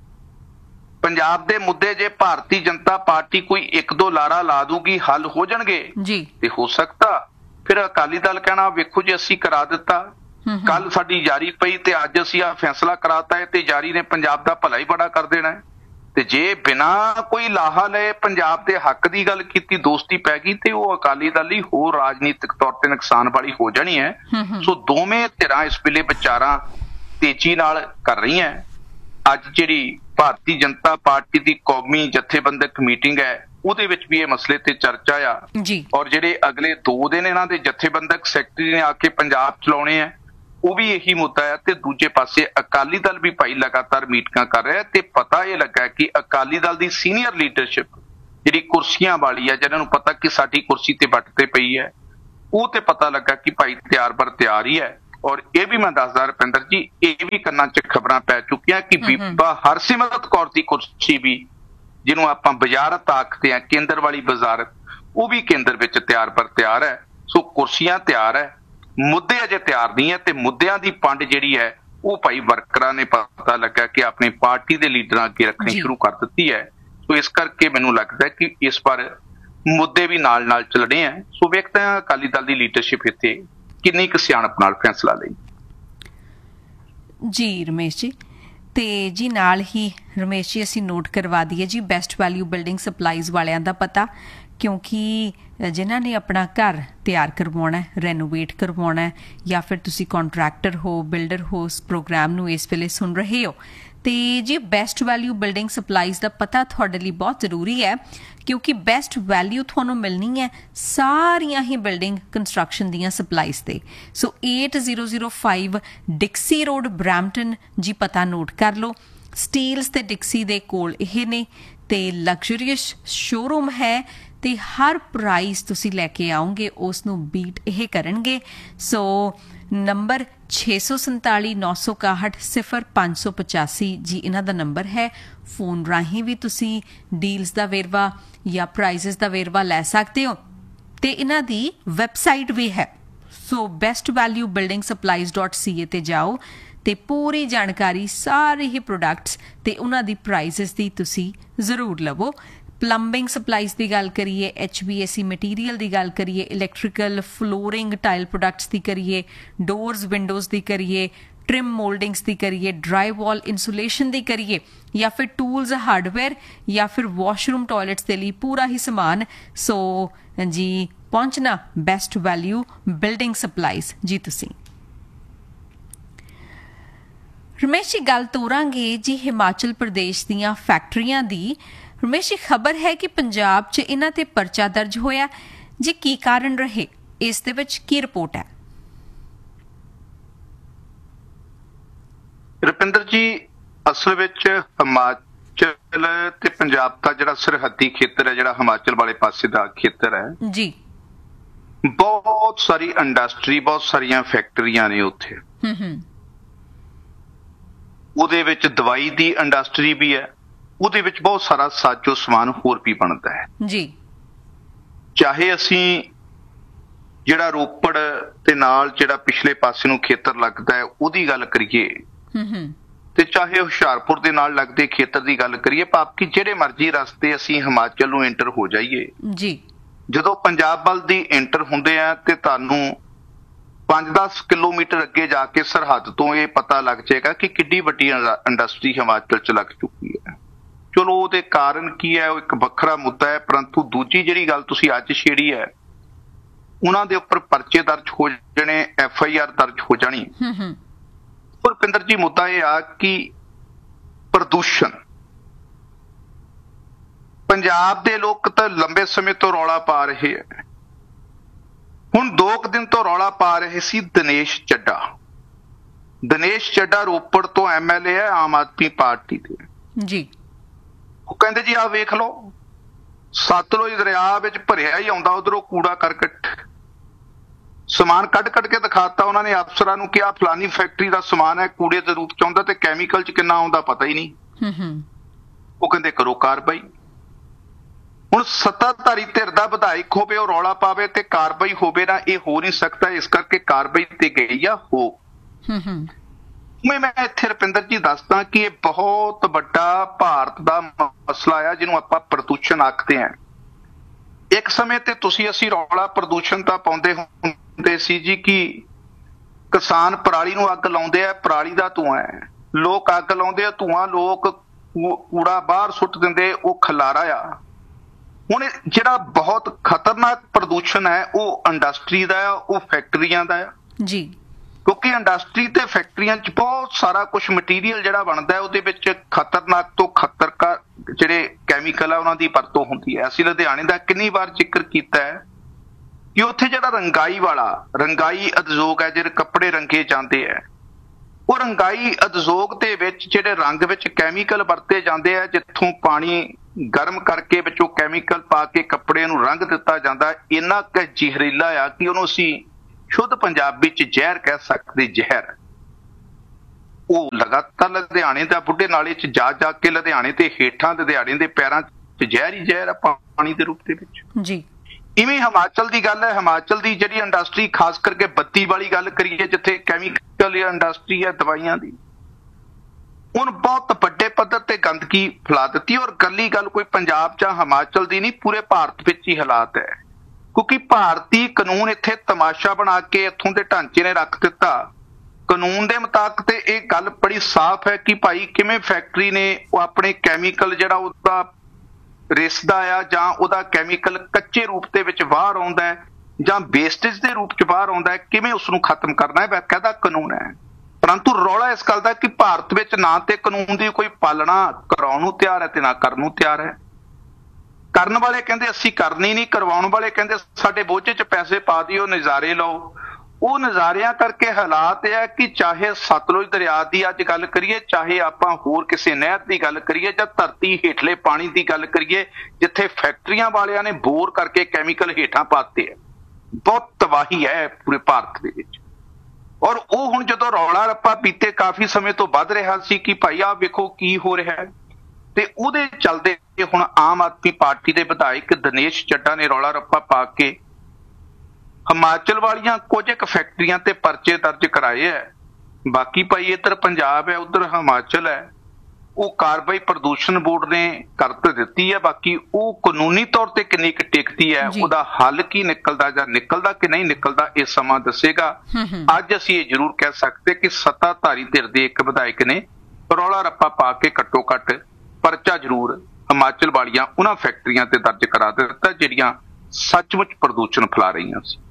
ਪੰਜਾਬ ਦੇ ਮੁੱਦੇ ਜੇ ਭਾਰਤੀ ਜਨਤਾ ਪਾਰਟੀ ਕੋਈ 1-2 ਲਾਰਾ ਲਾ ਦੂਗੀ ਹੱਲ ਹੋ ਜਾਣਗੇ ਜੀ, ਤੇ ਹੋ ਸਕਦਾ ਫਿਰ ਅਕਾਲੀ ਦਲ ਕਹਿਣਾ ਵੇਖੋ ਜੀ ਅਸੀਂ ਕਰਾ ਦਿੱਤਾ, ਕੱਲ ਸਾਡੀ ਜਾਰੀ ਪਈ ਤੇ ਅੱਜ ਅਸੀਂ ਆ ਫੈਸਲਾ ਕਰਾਤਾ ਹੈ ਤੇ ਜਾਰੀ ਨੇ ਪੰਜਾਬ ਦਾ ਭਲਾ ਹੀ ਬੜਾ ਕਰ ਦੇਣਾ ਹੈ। ਤੇ ਜੇ ਬਿਨਾਂ ਕੋਈ ਲਾਹਾ ਲਏ ਪੰਜਾਬ ਦੇ ਹੱਕ ਦੀ ਗੱਲ ਕੀਤੀ, ਦੋਸਤੀ ਪੈ ਗਈ ਤੇ ਉਹ ਅਕਾਲੀ ਦਲ ਲਈ ਹੋਰ ਰਾਜਨੀਤਿਕ ਤੌਰ ਤੇ ਨੁਕਸਾਨ ਵਾਲੀ ਹੋ ਜਾਣੀ ਹੈ। ਸੋ ਦੋਵੇਂ ਧਿਰਾਂ ਇਸ ਵੇਲੇ ਵਿਚਾਰਾਂ ਤੇਜ਼ੀ ਨਾਲ ਕਰ ਰਹੀਆਂ। ਅੱਜ ਜਿਹੜੀ ਭਾਰਤੀ ਜਨਤਾ ਪਾਰਟੀ ਦੀ ਕੌਮੀ ਜਥੇਬੰਦਕ ਮੀਟਿੰਗ ਹੈ ਉਹਦੇ ਵਿੱਚ ਵੀ ਇਹ ਮਸਲੇ ਤੇ ਚਰਚਾ ਆ ਜੀ। ਔਰ ਜਿਹੜੇ ਅਗਲੇ 2 ਦਿਨ ਇਹਨਾਂ ਦੇ ਜਥੇਬੰਦਕ ਸੈਕਟਰੀ ਨੇ ਆ ਕੇ ਪੰਜਾਬ ਚਲਾਉਣੇ ਆ, ਉਹ ਵੀ ਇਹੀ ਮੁੱਦਾ ਹੈ। ਤੇ ਦੂਜੇ ਪਾਸੇ ਅਕਾਲੀ ਦਲ ਵੀ ਭਾਈ ਲਗਾਤਾਰ ਮੀਟਿੰਗਾਂ ਕਰ ਰਿਹਾ ਤੇ ਪਤਾ ਇਹ ਲੱਗਾ ਕਿ ਅਕਾਲੀ ਦਲ ਦੀ ਸੀਨੀਅਰ ਲੀਡਰਸ਼ਿਪ ਜਿਹੜੀ ਕੁਰਸੀਆਂ ਵਾਲੀ ਹੈ, ਜਿਹਨਾਂ ਨੂੰ ਪਤਾ ਕਿ ਸਾਡੀ ਕੁਰਸੀ ਤੇ ਵੱਟ ਤੇ ਪਈ ਹੈ, ਉਹ ਤੇ ਪਤਾ ਲੱਗਾ ਕਿ ਭਾਈ ਤਿਆਰ ਬਰ ਤਿਆਰ ਹੀ ਹੈ। ਔਰ ਇਹ ਵੀ ਮੈਂ ਦੱਸਦਾ ਰੁਪਿੰਦਰ ਜੀ, ਇਹ ਵੀ ਕੰਨਾਂ 'ਚ ਖਬਰਾਂ ਪੈ ਚੁੱਕੀਆਂ ਕਿ ਬੀਬਾ ਹਰਸਿਮਰਤ ਕੌਰ ਦੀ ਕੁਰਸੀ ਵੀ, ਜਿਹਨੂੰ ਆਪਾਂ ਵਜ਼ਾਰਤ ਆਖਦੇ ਹਾਂ, ਕੇਂਦਰ ਵਾਲੀ ਵਜ਼ਾਰਤ, ਉਹ ਵੀ ਕੇਂਦਰ ਵਿੱਚ ਤਿਆਰ ਬਰ ਤਿਆਰ ਹੈ। ਸੋ ਕੁਰਸੀਆਂ ਤਿਆਰ ਹੈ, ਮੁੱਦੇ ਅਜੇ ਤਿਆਰ ਨਹੀਂ ਹੈ ਤੇ ਮੁੱਦਿਆਂ ਦੀ ਪੰਡ ਜਿਹੜੀ ਹੈ ਉਹ ਭਾਈ ਵਰਕਰਾਂ ਨੇ ਪਤਾ ਲੱਗਾ ਕਿ ਆਪਣੀ ਪਾਰਟੀ ਦੇ ਲੀਡਰਾਂ ਅੱਗੇ ਰੱਖਣੀ ਸ਼ੁਰੂ ਕਰ ਦਿੱਤੀ ਹੈ। ਸੋ ਇਸ ਕਰਕੇ ਮੈਨੂੰ ਲੱਗਦਾ ਕਿ ਇਸ ਵਾਰ ਮੁੱਦੇ ਵੀ ਨਾਲ ਚੱਲਣੇ ਆ। ਸੋ ਵੇਖਦੇ ਹਾਂ ਅਕਾਲੀ ਦਲ ਦੀ ਲੀਡਰਸ਼ਿਪ ਇੱਥੇ ਕਿੰਨੀ ਕੁ ਸਿਆਣਪ ਨਾਲ ਫੈਸਲਾ ਲਈ। ਜੀ ਰਮੇਸ਼ ਜੀ, ਤੇ ਜੀ ਨਾਲ ਹੀ ਰਮੇਸ਼ ਜੀ ਅਸੀਂ ਨੋਟ ਕਰਵਾ ਦਈਏ ਜੀ ਬੈਸਟ ਵੈਲਿਊ ਬਿਲਡਿੰਗ ਸਪਲਾਈਜ਼ ਵਾਲਿਆਂ ਦਾ ਪਤਾ, ਕਿਉਂਕਿ ਜਿਨ੍ਹਾਂ ਨੇ ਆਪਣਾ ਘਰ ਤਿਆਰ ਕਰਵਾਉਣਾ, ਰੈਨੋਵੇਟ ਕਰਵਾਉਣਾ, ਜਾਂ ਫਿਰ ਤੁਸੀਂ ਕੰਟਰੈਕਟਰ ਹੋ, ਬਿਲਡਰ ਹੋ, ਇਸ ਪ੍ਰੋਗਰਾਮ ਨੂੰ ਇਸ ਵੇਲੇ ਸੁਣ ਰਹੇ ਹੋ, ਤੇ ਜੀ ਬੈਸਟ ਵੈਲਿਊ ਬਿਲਡਿੰਗ ਸਪਲਾਈਜ਼ ਦਾ ਪਤਾ ਤੁਹਾਡੇ ਲਈ ਬਹੁਤ ਜ਼ਰੂਰੀ ਹੈ, ਕਿਉਂਕਿ ਬੈਸਟ ਵੈਲਿਊ ਤੁਹਾਨੂੰ ਮਿਲਣੀ ਹੈ ਸਾਰੀਆਂ ਹੀ ਬਿਲਡਿੰਗ ਕੰਸਟਰਕਸ਼ਨ ਦੀਆਂ ਸਪਲਾਈਜ਼ ਤੇ। ਸੋ 8005 ਡਿਕਸੀ ਰੋਡ ਬਰੈਂਪਟਨ ਜੀ, ਪਤਾ ਨੋਟ ਕਰ ਲਓ। ਸਟੀਲਸ ਤੇ ਡਿਕਸੀ ਦੇ ਕੋਲ ਇਹ ਨੇ, ਤੇ ਲਗਜ਼ਰੀਅਸ ਸ਼ੋਰੂਮ ਹੈ, ਤੇ ਹਰ ਪ੍ਰਾਈਸ ਤੁਸੀਂ ਲੈ ਕੇ ਆਓਗੇ ਉਸ ਨੂੰ ਬੀਟ ਇਹ ਕਰਨਗੇ। ਸੋ ਨੰਬਰ 647 961 0585 ਜੀ ਇਹਨਾਂ ਦਾ ਨੰਬਰ ਹੈ। ਫੋਨ ਰਾਹੀਂ ਵੀ ਤੁਸੀਂ ਡੀਲਸ ਦਾ ਵੇਰਵਾ ਜਾਂ ਪ੍ਰਾਈਜ਼ਸ ਦਾ ਵੇਰਵਾ ਲੈ ਸਕਦੇ ਹੋ, ਤੇ ਇਹਨਾਂ ਦੀ ਵੈਬਸਾਈਟ ਵੀ ਹੈ। ਸੋ bestvaluebuildingsupplies.ca ਤੇ ਜਾਓ ਤੇ ਪੂਰੀ ਜਾਣਕਾਰੀ ਸਾਰੇ ਹੀ ਪ੍ਰੋਡਕਟਸ ਤੇ ਉਹਨਾਂ ਦੀ ਪ੍ਰਾਈਜ਼ਸ ਦੀ ਤੁਸੀਂ ਜ਼ਰੂਰ ਲਵੋ। ਪਲੰਬਿੰਗ ਸਪਲਾਈਜ਼ ਦੀ ਗੱਲ ਕਰੀਏ, HVAC ਮਟੀਰੀਅਲ ਦੀ ਗੱਲ ਕਰੀਏ, ਇਲੈਕਟ੍ਰੀਕਲ, ਫਲੋਰਿੰਗ, ਟਾਈਲ ਪ੍ਰੋਡਕਟਸ ਦੀ ਕਰੀਏ, ਡੋਰਸ ਵਿੰਡੋਜ਼ ਦੀ ਕਰੀਏ, ਟ੍ਰਿਮ ਮੋਲਡਿੰਗਸ ਦੀ ਕਰੀਏ, ਡਰਾਈ ਵਾਲ ਇਨਸੂਲੇਸ਼ਨ ਦੀ ਕਰੀਏ, ਜਾਂ ਫਿਰ ਟੂਲਸ, ਹਾਰਡਵੇਅਰ, ਜਾਂ ਫਿਰ ਵਾਸ਼ਰੂਮ ਟਾਇਲਟਸ ਦੇ ਲਈ ਪੂਰਾ ਹੀ ਸਮਾਨ। ਸੋ ਜੀ ਪਹੁੰਚਣਾ ਬੈਸਟ ਵੈਲਿਊ ਬਿਲਡਿੰਗ ਸਪਲਾਈਜ਼ ਜੀ ਤੁਸੀਂ। ਰਮੇਸ਼ ਜੀ ਗੱਲ ਤੋਰਾਂਗੇ ਜੀ ਹਿਮਾਚਲ ਪ੍ਰਦੇਸ਼ ਦੀਆਂ ਫੈਕਟਰੀਆਂ ਦੀ। ਰਮੇਸ਼ ਜੀ ਖਬਰ ਹੈ ਕਿ ਪੰਜਾਬ 'ਚ ਇਹਨਾਂ ਤੇ ਪਰਚਾ ਦਰਜ ਹੋਇਆ ਜੀ, ਕੀ ਕਾਰਨ ਰਹੇ, ਇਸ ਦੇ ਵਿੱਚ ਕੀ ਰਿਪੋਰਟ ਹੈ? ਰੁਪਿੰਦਰ ਜੀ, ਅਸਲ ਵਿੱਚ ਹਿਮਾਚਲ ਤੇ ਪੰਜਾਬ ਦਾ ਜਿਹੜਾ ਸਰਹੱਦੀ ਖੇਤਰ ਹੈ, ਜਿਹੜਾ ਹਿਮਾਚਲ ਵਾਲੇ ਪਾਸੇ ਦਾ ਖੇਤਰ ਹੈ ਜੀ, ਬਹੁਤ ਸਾਰੀ ਇੰਡਸਟਰੀ, ਬਹੁਤ ਸਾਰੀਆਂ ਫੈਕਟਰੀਆਂ ਨੇ ਉੱਥੇ। ਉਹਦੇ ਵਿੱਚ ਦਵਾਈ ਦੀ ਇੰਡਸਟਰੀ ਵੀ ਹੈ, ਉਹਦੇ ਵਿੱਚ ਬਹੁਤ ਸਾਰਾ ਸਾਜੋ ਸਮਾਨ ਹੋਰ ਵੀ ਬਣਦਾ ਹੈ ਜੀ। ਚਾਹੇ ਅਸੀਂ ਜਿਹੜਾ ਰੋਪੜ ਤੇ ਨਾਲ ਜਿਹੜਾ ਪਿਛਲੇ ਪਾਸੇ ਨੂੰ ਖੇਤਰ ਲੱਗਦਾ ਹੈ ਉਹਦੀ ਗੱਲ ਕਰੀਏ, ਤੇ ਚਾਹੇ ਹੁਸ਼ਿਆਰਪੁਰ ਦੇ ਨਾਲ ਲੱਗਦੇ ਖੇਤਰ ਦੀ ਗੱਲ ਕਰੀਏ, ਭਾਵ ਕਿ ਜਿਹੜੇ ਮਰਜ਼ੀ ਰਸਤੇ ਅਸੀਂ ਹਿਮਾਚਲ ਨੂੰ ਐਂਟਰ ਹੋ ਜਾਈਏ ਜੀ, ਜਦੋਂ ਪੰਜਾਬ ਵੱਲ ਦੀ ਐਂਟਰ ਹੁੰਦੇ ਆ ਤੇ ਤੁਹਾਨੂੰ 5-10 ਕਿਲੋਮੀਟਰ ਅੱਗੇ ਜਾ ਕੇ ਸਰਹੱਦ ਤੋਂ ਇਹ ਪਤਾ ਲੱਗ ਜਾਏਗਾ ਕਿ ਕਿੱਡੀ ਵੱਡੀ ਇੰਡਸਟਰੀ ਹਿਮਾਚਲ 'ਚ ਲੱਗ ਚੁੱਕੀ ਹੈ। ਚਲੋ ਉਹਦੇ ਕਾਰਨ ਕੀ ਹੈ, ਉਹ ਇੱਕ ਵੱਖਰਾ ਮੁੱਦਾ ਹੈ, ਪਰੰਤੂ ਦੂਜੀ ਜਿਹੜੀ ਗੱਲ ਤੁਸੀਂ ਅੱਜ ਛੇੜੀ ਹੈ, ਉਹਨਾਂ ਦੇ ਉੱਪਰ ਪਰਚੇ ਦਰਜ ਹੋ ਜਾਣੇ, FIR ਦਰਜ ਹੋ ਜਾਣੀ। ਰੁਪਿੰਦਰ ਜੀ, ਮੁੱਦਾ ਇਹ ਆ ਕਿ ਪ੍ਰਦੂਸ਼ਣ, ਪੰਜਾਬ ਦੇ ਲੋਕ ਤਾਂ ਲੰਬੇ ਸਮੇਂ ਤੋਂ ਰੌਲਾ ਪਾ ਰਹੇ ਹੈ। ਹੁਣ 2 ਦਿਨ ਤੋਂ ਰੌਲਾ ਪਾ ਰਹੇ ਸੀ ਦਿਨੇਸ਼ ਚੱਡਾ। ਦਿਨੇਸ਼ ਚੱਡਾ ਰੋਪੜ ਤੋਂ MLA ਹੈ ਆਮ ਆਦਮੀ ਪਾਰਟੀ ਦੇ ਜੀ। ਉਹ ਕਹਿੰਦੇ ਜੀ ਆਹ ਵੇਖ ਲਓ, ਸਤਲੁਜ ਦਰਿਆ ਵਿੱਚ ਭਰਿਆ ਹੀ ਆਉਂਦਾ ਉਧਰੋਂ ਕੂੜਾ ਕਰਕਟ, ਸਮਾਨ ਕੱਢ ਕੇ ਦਿਖਾਤਾ ਉਹਨਾਂ ਨੇ ਅਫਸਰਾਂ ਨੂੰ ਕਿ ਆਹ ਫਲਾਨੀ ਫੈਕਟਰੀ ਦਾ ਸਮਾਨ ਹੈ, ਕੂੜੇ ਦੇ ਰੂਪ ਚ ਆਉਂਦਾ, ਤੇ ਕੈਮੀਕਲ ਚ ਕਿੰਨਾ ਆਉਂਦਾ ਪਤਾ ਹੀ ਨਹੀਂ। ਉਹ ਕਹਿੰਦੇ ਕਰੋ ਕਾਰਵਾਈ। ਹੁਣ ਸੱਤਾਧਾਰੀ ਧਿਰ ਦਾ ਵਿਧਾਇਕ ਹੋਵੇ, ਉਹ ਰੌਲਾ ਪਾਵੇ ਤੇ ਕਾਰਵਾਈ ਹੋਵੇ ਨਾ, ਇਹ ਹੋ ਨਹੀਂ ਸਕਦਾ। ਇਸ ਕਰਕੇ ਕਾਰਵਾਈ ਤੇ ਗਈ ਆ ਹੋ। ਮੈਂ ਇੱਥੇ ਰੁਪਿੰਦਰ ਜੀ ਦੱਸਦਾ ਕਿ ਇਹ ਬਹੁਤ ਵੱਡਾ ਭਾਰਤ ਦਾ ਮਸਲਾ ਆ, ਜਿਹਨੂੰ ਆਪਾਂ ਪ੍ਰਦੂਸ਼ਣ ਆਖਦੇ ਹਾਂ। ਇੱਕ ਸਮੇਂ ਤੇ ਤੁਸੀਂ ਅਸੀਂ ਰੌਲਾ ਪ੍ਰਦੂਸ਼ਣ ਦਾ ਪਾਉਂਦੇ ਹੁੰਦੇ ਸੀ ਜੀ ਕਿ ਕਿਸਾਨ ਪਰਾਲੀ ਨੂੰ ਅੱਗ ਲਾਉਂਦੇ ਆ, ਪਰਾਲੀ ਦਾ ਧੂੰਆਂ ਹੈ, ਲੋਕ ਅੱਗ ਲਾਉਂਦੇ ਆ, ਧੂੰਆਂ, ਲੋਕ ਕੂੜਾ ਬਾਹਰ ਸੁੱਟ ਦਿੰਦੇ, ਉਹ ਖਲਾਰਾ ਆ। ਹੁਣ ਜਿਹੜਾ ਬਹੁਤ ਖਤਰਨਾਕ ਪ੍ਰਦੂਸ਼ਣ ਹੈ ਉਹ ਇੰਡਸਟਰੀ ਦਾ ਆ, ਉਹ ਫੈਕਟਰੀਆਂ ਦਾ ਆ ਜੀ, ਕਿਉਂਕਿ ਇੰਡਸਟਰੀ ਤੇ ਫੈਕਟਰੀਆਂ 'ਚ ਬਹੁਤ ਸਾਰਾ ਕੁਝ ਮਟੀਰੀਅਲ ਜਿਹੜਾ ਬਣਦਾ ਹੈ, ਉਹਦੇ ਵਿੱਚ ਖਤਰਨਾਕ ਤੋਂ ਖਤਰਨਾਕ ਜਿਹੜੇ ਕੈਮੀਕਲ ਆ ਉਹਨਾਂ ਦੀ ਵਰਤੋਂ ਹੁੰਦੀ ਹੈ। ਅਸੀਂ ਲੁਧਿਆਣੇ ਦਾ ਕਿੰਨੀ ਵਾਰ ਜ਼ਿਕਰ ਕੀਤਾ ਹੈ ਕਿ ਉੱਥੇ ਜਿਹੜਾ ਰੰਗਾਈ ਉਦਯੋਗ ਹੈ, ਜਿਹੜੇ ਕੱਪੜੇ ਰੰਗੇ ਜਾਂਦੇ ਹੈ, ਉਹ ਰੰਗਾਈ ਉਦਯੋਗ ਦੇ ਵਿੱਚ ਜਿਹੜੇ ਰੰਗ ਵਿੱਚ ਕੈਮੀਕਲ ਵਰਤੇ ਜਾਂਦੇ ਆ, ਜਿੱਥੋਂ ਪਾਣੀ ਗਰਮ ਕਰਕੇ ਵਿੱਚੋਂ ਕੈਮੀਕਲ ਪਾ ਕੇ ਕੱਪੜੇ ਨੂੰ ਰੰਗ ਦਿੱਤਾ ਜਾਂਦਾ, ਇੰਨਾ ਕੁ ਜ਼ਹਿਰੀਲਾ ਆ ਕਿ ਉਹਨੂੰ ਅਸੀਂ ਸ਼ੁੱਧ ਪੰਜਾਬੀ 'ਚ ਜ਼ਹਿਰ ਕਹਿ ਸਕਦੇ। ਜ਼ਹਿਰ ਉਹ ਲਗਾਤਾਰ ਲੁਧਿਆਣੇ ਦਾ ਬੁੱਢੇ ਨਾਲੇ 'ਚ ਜਾ ਕੇ ਲੁਧਿਆਣੇ ਤੇ ਹੇਠਾਂ ਲੁਧਿਆਣੇ ਦੇ ਪੈਰਾਂ 'ਚ ਜ਼ਹਿਰ ਹੀ ਜ਼ਹਿਰ ਆ ਪਾਣੀ ਦੇ ਰੂਪ ਦੇ ਵਿੱਚ ਜੀ। ਇਵੇਂ ਹਿਮਾਚਲ ਦੀ ਗੱਲ ਹੈ, ਹਿਮਾਚਲ ਦੀ ਜਿਹੜੀ ਇੰਡਸਟਰੀ, ਖਾਸ ਕਰਕੇ ਬੱਤੀ ਵਾਲੀ ਗੱਲ ਕਰੀਏ, ਜਿੱਥੇ ਕੈਮੀਕਲ ਇੰਡਸਟਰੀ ਹੈ ਦਵਾਈਆਂ ਦੀ, ਹੁਣ ਬਹੁਤ ਵੱਡੇ ਪੱਧਰ ਤੇ ਗੰਦਗੀ ਫੈਲਾ ਦਿੱਤੀ। ਔਰ ਗੱਲੀ ਗੱਲ ਕੋਈ ਪੰਜਾਬ ਜਾਂ ਹਿਮਾਚਲ ਦੀ ਨਹੀਂ, ਪੂਰੇ ਭਾਰਤ ਵਿੱਚ ਹੀ ਹਾਲਾਤ ਹੈ, ਕਿਉਂਕਿ ਭਾਰਤੀ ਕਾਨੂੰਨ ਇੱਥੇ ਤਮਾਸ਼ਾ ਬਣਾ ਕੇ ਇੱਥੋਂ ਦੇ ਢਾਂਚੇ ਨੇ ਰੱਖ ਦਿੱਤਾ। ਕਾਨੂੰਨ ਦੇ ਮੁਤਾਬਕ ਤੇ ਇਹ ਗੱਲ ਬੜੀ ਸਾਫ਼ ਹੈ ਕਿ ਭਾਈ ਕਿਵੇਂ ਫੈਕਟਰੀ ਨੇ ਉਹ ਆਪਣੇ ਕੈਮੀਕਲ ਜਿਹੜਾ ਉਹਦਾ ਰਿਸਦਾ ਆ ਜਾਂ ਉਹਦਾ ਕੈਮੀਕਲ ਕੱਚੇ ਰੂਪ ਦੇ ਵਿੱਚ ਬਾਹਰ ਆਉਂਦਾ ਹੈ ਜਾਂ ਵੇਸਟੇਜ ਦੇ ਰੂਪ 'ਚ ਬਾਹਰ ਆਉਂਦਾ ਹੈ, ਕਿਵੇਂ ਉਸ ਨੂੰ ਖਤਮ ਕਰਨਾ ਹੈ, ਬਾਕਾਇਦਾ ਕਾਨੂੰਨ ਹੈ। ਪਰੰਤੂ ਰੌਲਾ ਇਸ ਗੱਲ ਦਾ ਕਿ ਭਾਰਤ ਵਿੱਚ ਨਾ ਤੇ ਕਾਨੂੰਨ ਦੀ ਕੋਈ ਪਾਲਣਾ ਕਰਾਉਣ ਨੂੰ ਤਿਆਰ ਹੈ ਤੇ ਨਾ ਕਰਨ ਨੂੰ ਤਿਆਰ ਹੈ। ਕਰਨ ਵਾਲੇ ਕਹਿੰਦੇ ਅਸੀਂ ਕਰਨੀ ਨਹੀਂ, ਕਰਵਾਉਣ ਵਾਲੇ ਕਹਿੰਦੇ ਸਾਡੇ ਬੋਝੇ 'ਚ ਪੈਸੇ ਪਾ ਦਿਓ, ਨਜ਼ਾਰੇ ਲਓ। ਉਹ ਨਜ਼ਾਰਿਆਂ ਕਰਕੇ ਹਾਲਾਤ ਇਹ ਹੈ ਕਿ ਚਾਹੇ ਸਤਲੁਜ ਦਰਿਆ ਦੀ ਅੱਜ ਗੱਲ ਕਰੀਏ, ਚਾਹੇ ਆਪਾਂ ਹੋਰ ਕਿਸੇ ਨਹਿਰ ਦੀ ਗੱਲ ਕਰੀਏ ਜਾਂ ਧਰਤੀ ਹੇਠਲੇ ਪਾਣੀ ਦੀ ਗੱਲ ਕਰੀਏ, ਜਿੱਥੇ ਫੈਕਟਰੀਆਂ ਵਾਲਿਆਂ ਨੇ ਬੋਰ ਕਰਕੇ ਕੈਮੀਕਲ ਹੇਠਾਂ ਪਾਤੇ ਹੈ, ਬਹੁਤ ਤਬਾਹੀ ਹੈ ਪੂਰੇ ਭਾਰਤ ਦੇ ਵਿੱਚ। ਔਰ ਉਹ ਹੁਣ ਜਦੋਂ ਰੌਲਾ ਰੱਪਾ ਬੀਤੇ ਕਾਫੀ ਸਮੇਂ ਤੋਂ ਵੱਧ ਰਿਹਾ ਸੀ ਕਿ ਭਾਈ ਆਹ ਵੇਖੋ ਕੀ ਹੋ ਰਿਹਾ ਹੈ, ਤੇ ਉਹਦੇ ਚੱਲਦੇ ਹੁਣ ਆਮ ਆਦਮੀ ਪਾਰਟੀ ਦੇ ਵਿਧਾਇਕ ਦਿਨੇਸ਼ ਚੱਡਾ ਨੇ ਰੌਲਾ ਰੱਪਾ ਪਾ ਕੇ ਹਿਮਾਚਲ ਵਾਲੀਆਂ ਕੁਝ ਇੱਕ ਫੈਕਟਰੀਆਂ ਤੇ ਪਰਚੇ ਦਰਜ ਕਰਾਏ ਹੈ। ਬਾਕੀ ਭਾਈ ਇੱਧਰ ਪੰਜਾਬ ਹੈ, ਉੱਧਰ ਹਿਮਾਚਲ ਹੈ, ਉਹ ਕਾਰਵਾਈ ਪ੍ਰਦੂਸ਼ਣ ਬੋਰਡ ਨੇ ਕਰ ਦਿੱਤੀ ਹੈ। ਬਾਕੀ ਉਹ ਕਾਨੂੰਨੀ ਤੌਰ ਤੇ ਕਿੰਨੀ ਕੁ ਟਿਕਦੀ ਹੈ, ਉਹਦਾ ਹੱਲ ਕੀ ਨਿਕਲਦਾ ਜਾਂ ਨਿਕਲਦਾ ਕਿ ਨਹੀਂ ਨਿਕਲਦਾ, ਇਹ ਸਮਾਂ ਦੱਸੇਗਾ। ਅੱਜ ਅਸੀਂ ਇਹ ਜ਼ਰੂਰ ਕਹਿ ਸਕਦੇ ਕਿ ਸੱਤਾਧਾਰੀ ਧਿਰ ਦੇ ਇੱਕ ਵਿਧਾਇਕ ਨੇ ਰੌਲਾ ਰੱਪਾ ਪਾ ਕੇ ਘੱਟੋ ਘੱਟ ਪਰਚਾ ਜ਼ਰੂਰ ਹਿਮਾਚਲ ਵਾਲੀਆਂ ਉਹਨਾਂ ਫੈਕਟਰੀਆਂ ਤੇ ਦਰਜ ਕਰਾ ਦਿੱਤਾ ਜਿਹੜੀਆਂ ਸੱਚਮੁੱਚ ਪ੍ਰਦੂਸ਼ਣ ਫੈਲਾ ਰਹੀਆਂ ਸੀ।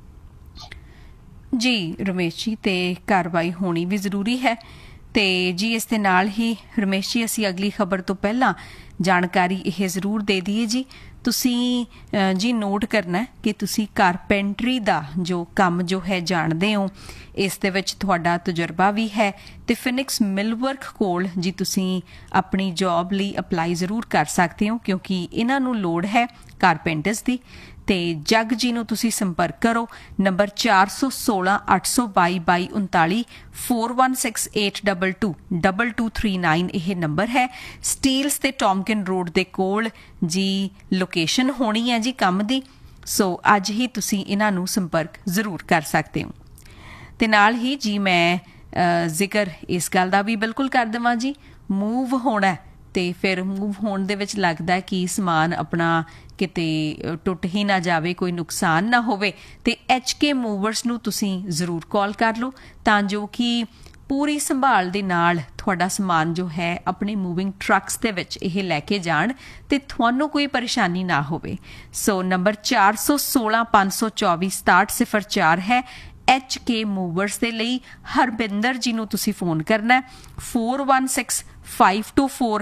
ਜੀ ਰਮੇਸ਼ ਜੀ, ਤੇ ਕਾਰਵਾਈ ਹੋਣੀ ਵੀ ਜ਼ਰੂਰੀ ਹੈ। ਤੇ ਜੀ ਇਸ ਦੇ ਨਾਲ ਹੀ ਰਮੇਸ਼ ਜੀ ਅਸੀਂ ਅਗਲੀ ਖਬਰ ਤੋਂ ਪਹਿਲਾਂ ਜਾਣਕਾਰੀ ਇਹ ਜ਼ਰੂਰ ਦੇ ਦਈਏ ਜੀ, ਤੁਸੀਂ ਜੀ ਨੋਟ ਕਰਨਾ ਕਿ ਤੁਸੀਂ ਕਾਰਪੈਂਟਰੀ ਦਾ ਜੋ ਕੰਮ ਜੋ ਹੈ ਜਾਣਦੇ ਹੋ, ਇਸ ਦੇ ਵਿੱਚ ਤੁਹਾਡਾ ਤਜਰਬਾ ਵੀ ਹੈ ਤੇ ਫਿਨਿਕਸ ਮਿਲਵਰਕ ਕੋਲ ਜੀ ਤੁਸੀਂ ਆਪਣੀ ਜੌਬ ਲਈ ਅਪਲਾਈ ਜ਼ਰੂਰ ਕਰ ਸਕਦੇ ਹੋ, ਕਿਉਂਕਿ ਇਹਨਾਂ ਨੂੰ ਲੋੜ ਹੈ ਕਾਰਪੈਂਟਰਸ ਦੀ। ਤੇ ਜੱਗ ਜੀ ਨੂੰ ਤੁਸੀਂ ਸੰਪਰਕ ਕਰੋ, ਨੰਬਰ 416 822 39 416822 2239 ਇਹ ਨੰਬਰ ਹੈ। ਸਟੀਲਸ ਤੇ ਟੌਮਕਿਨ ਰੋਡ ਦੇ ਕੋਲ ਜੀ ਲੋਕੇਸ਼ਨ ਹੋਣੀ ਹੈ ਜੀ ਕੰਮ ਦੀ। ਸੋ ਅੱਜ ਹੀ ਤੁਸੀਂ ਇਹਨਾਂ ਨੂੰ ਸੰਪਰਕ ਜ਼ਰੂਰ ਕਰ ਸਕਦੇ ਹੋ। ਤੇ ਨਾਲ ਹੀ ਜੀ ਮੈਂ ਜ਼ਿਕਰ ਇਸ ਗੱਲ ਦਾ ਵੀ ਬਿਲਕੁਲ ਕਰ ਦੇਵਾਂ ਜੀ, ਮੂਵ ਹੋਣਾ ਤੇ ਫਿਰ ਮੂਵ ਹੋਣ ਦੇ ਵਿੱਚ ਲੱਗਦਾ ਕਿ ਸਮਾਨ ਆਪਣਾ ਕਿਤੇ ਟੁੱਟ ਹੀ ਨਾ ਜਾਵੇ, ਕੋਈ ਨੁਕਸਾਨ ਨਾ ਹੋਵੇ, ਤੇ HK ਮੂਵਰਸ ਨੂੰ ਤੁਸੀਂ ਜ਼ਰੂਰ ਕਾਲ ਕਰ ਲਓ ਤਾਂ ਜੋ ਕਿ ਪੂਰੀ ਸੰਭਾਲ ਦੇ ਨਾਲ ਤੁਹਾਡਾ ਸਮਾਨ ਜੋ ਹੈ ਆਪਣੇ ਮੂਵਿੰਗ ਟਰੱਕਸ ਦੇ ਵਿੱਚ ਇਹ ਲੈ ਕੇ ਜਾਣ ਤੇ ਤੁਹਾਨੂੰ ਕੋਈ ਪਰੇਸ਼ਾਨੀ ਨਾ ਹੋਵੇ। ਸੋ ਨੰਬਰ 416 524 6704 ਹੈ। HK ਮੂਵਰਸ ਦੇ ਲਈ ਹਰਬਿੰਦਰ ਜੀ ਨੂੰ ਤੁਸੀਂ ਫੋਨ ਕਰਨਾ 416 524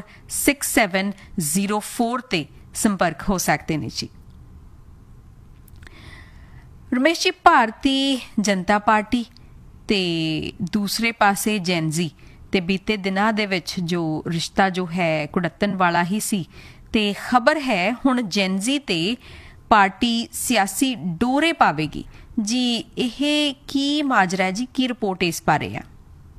6704 ਤੇ ਸੰਪਰਕ ਹੋ ਸਕਦੇ ਨੇ ਜੀ। ਰਮੇਸ਼ ਜੀ, ਭਾਰਤੀ ਜਨਤਾ ਪਾਰਟੀ ਤੇ ਦੂਸਰੇ ਪਾਸੇ ਜੈਨਜ਼ੀ ਤੇ ਬੀਤੇ ਦਿਨਾਂ ਦੇ ਵਿੱਚ ਜੋ ਰਿਸ਼ਤਾ ਜੋ ਹੈ ਕੁੜੱਤਣ ਵਾਲਾ ਹੀ ਸੀ, ਤੇ ਖਬਰ ਹੈ ਹੁਣ ਜੈਨਜ਼ੀ ਤੇ ਪਾਰਟੀ ਸਿਆਸੀ ਡੋਰੇ ਪਾਵੇਗੀ ਜੀ। ਇਹ ਕੀ ਮਾਜਰਾ ਜੀ, ਕੀ ਰਿਪੋਰਟ ਇਸ ਬਾਰੇ ਆ?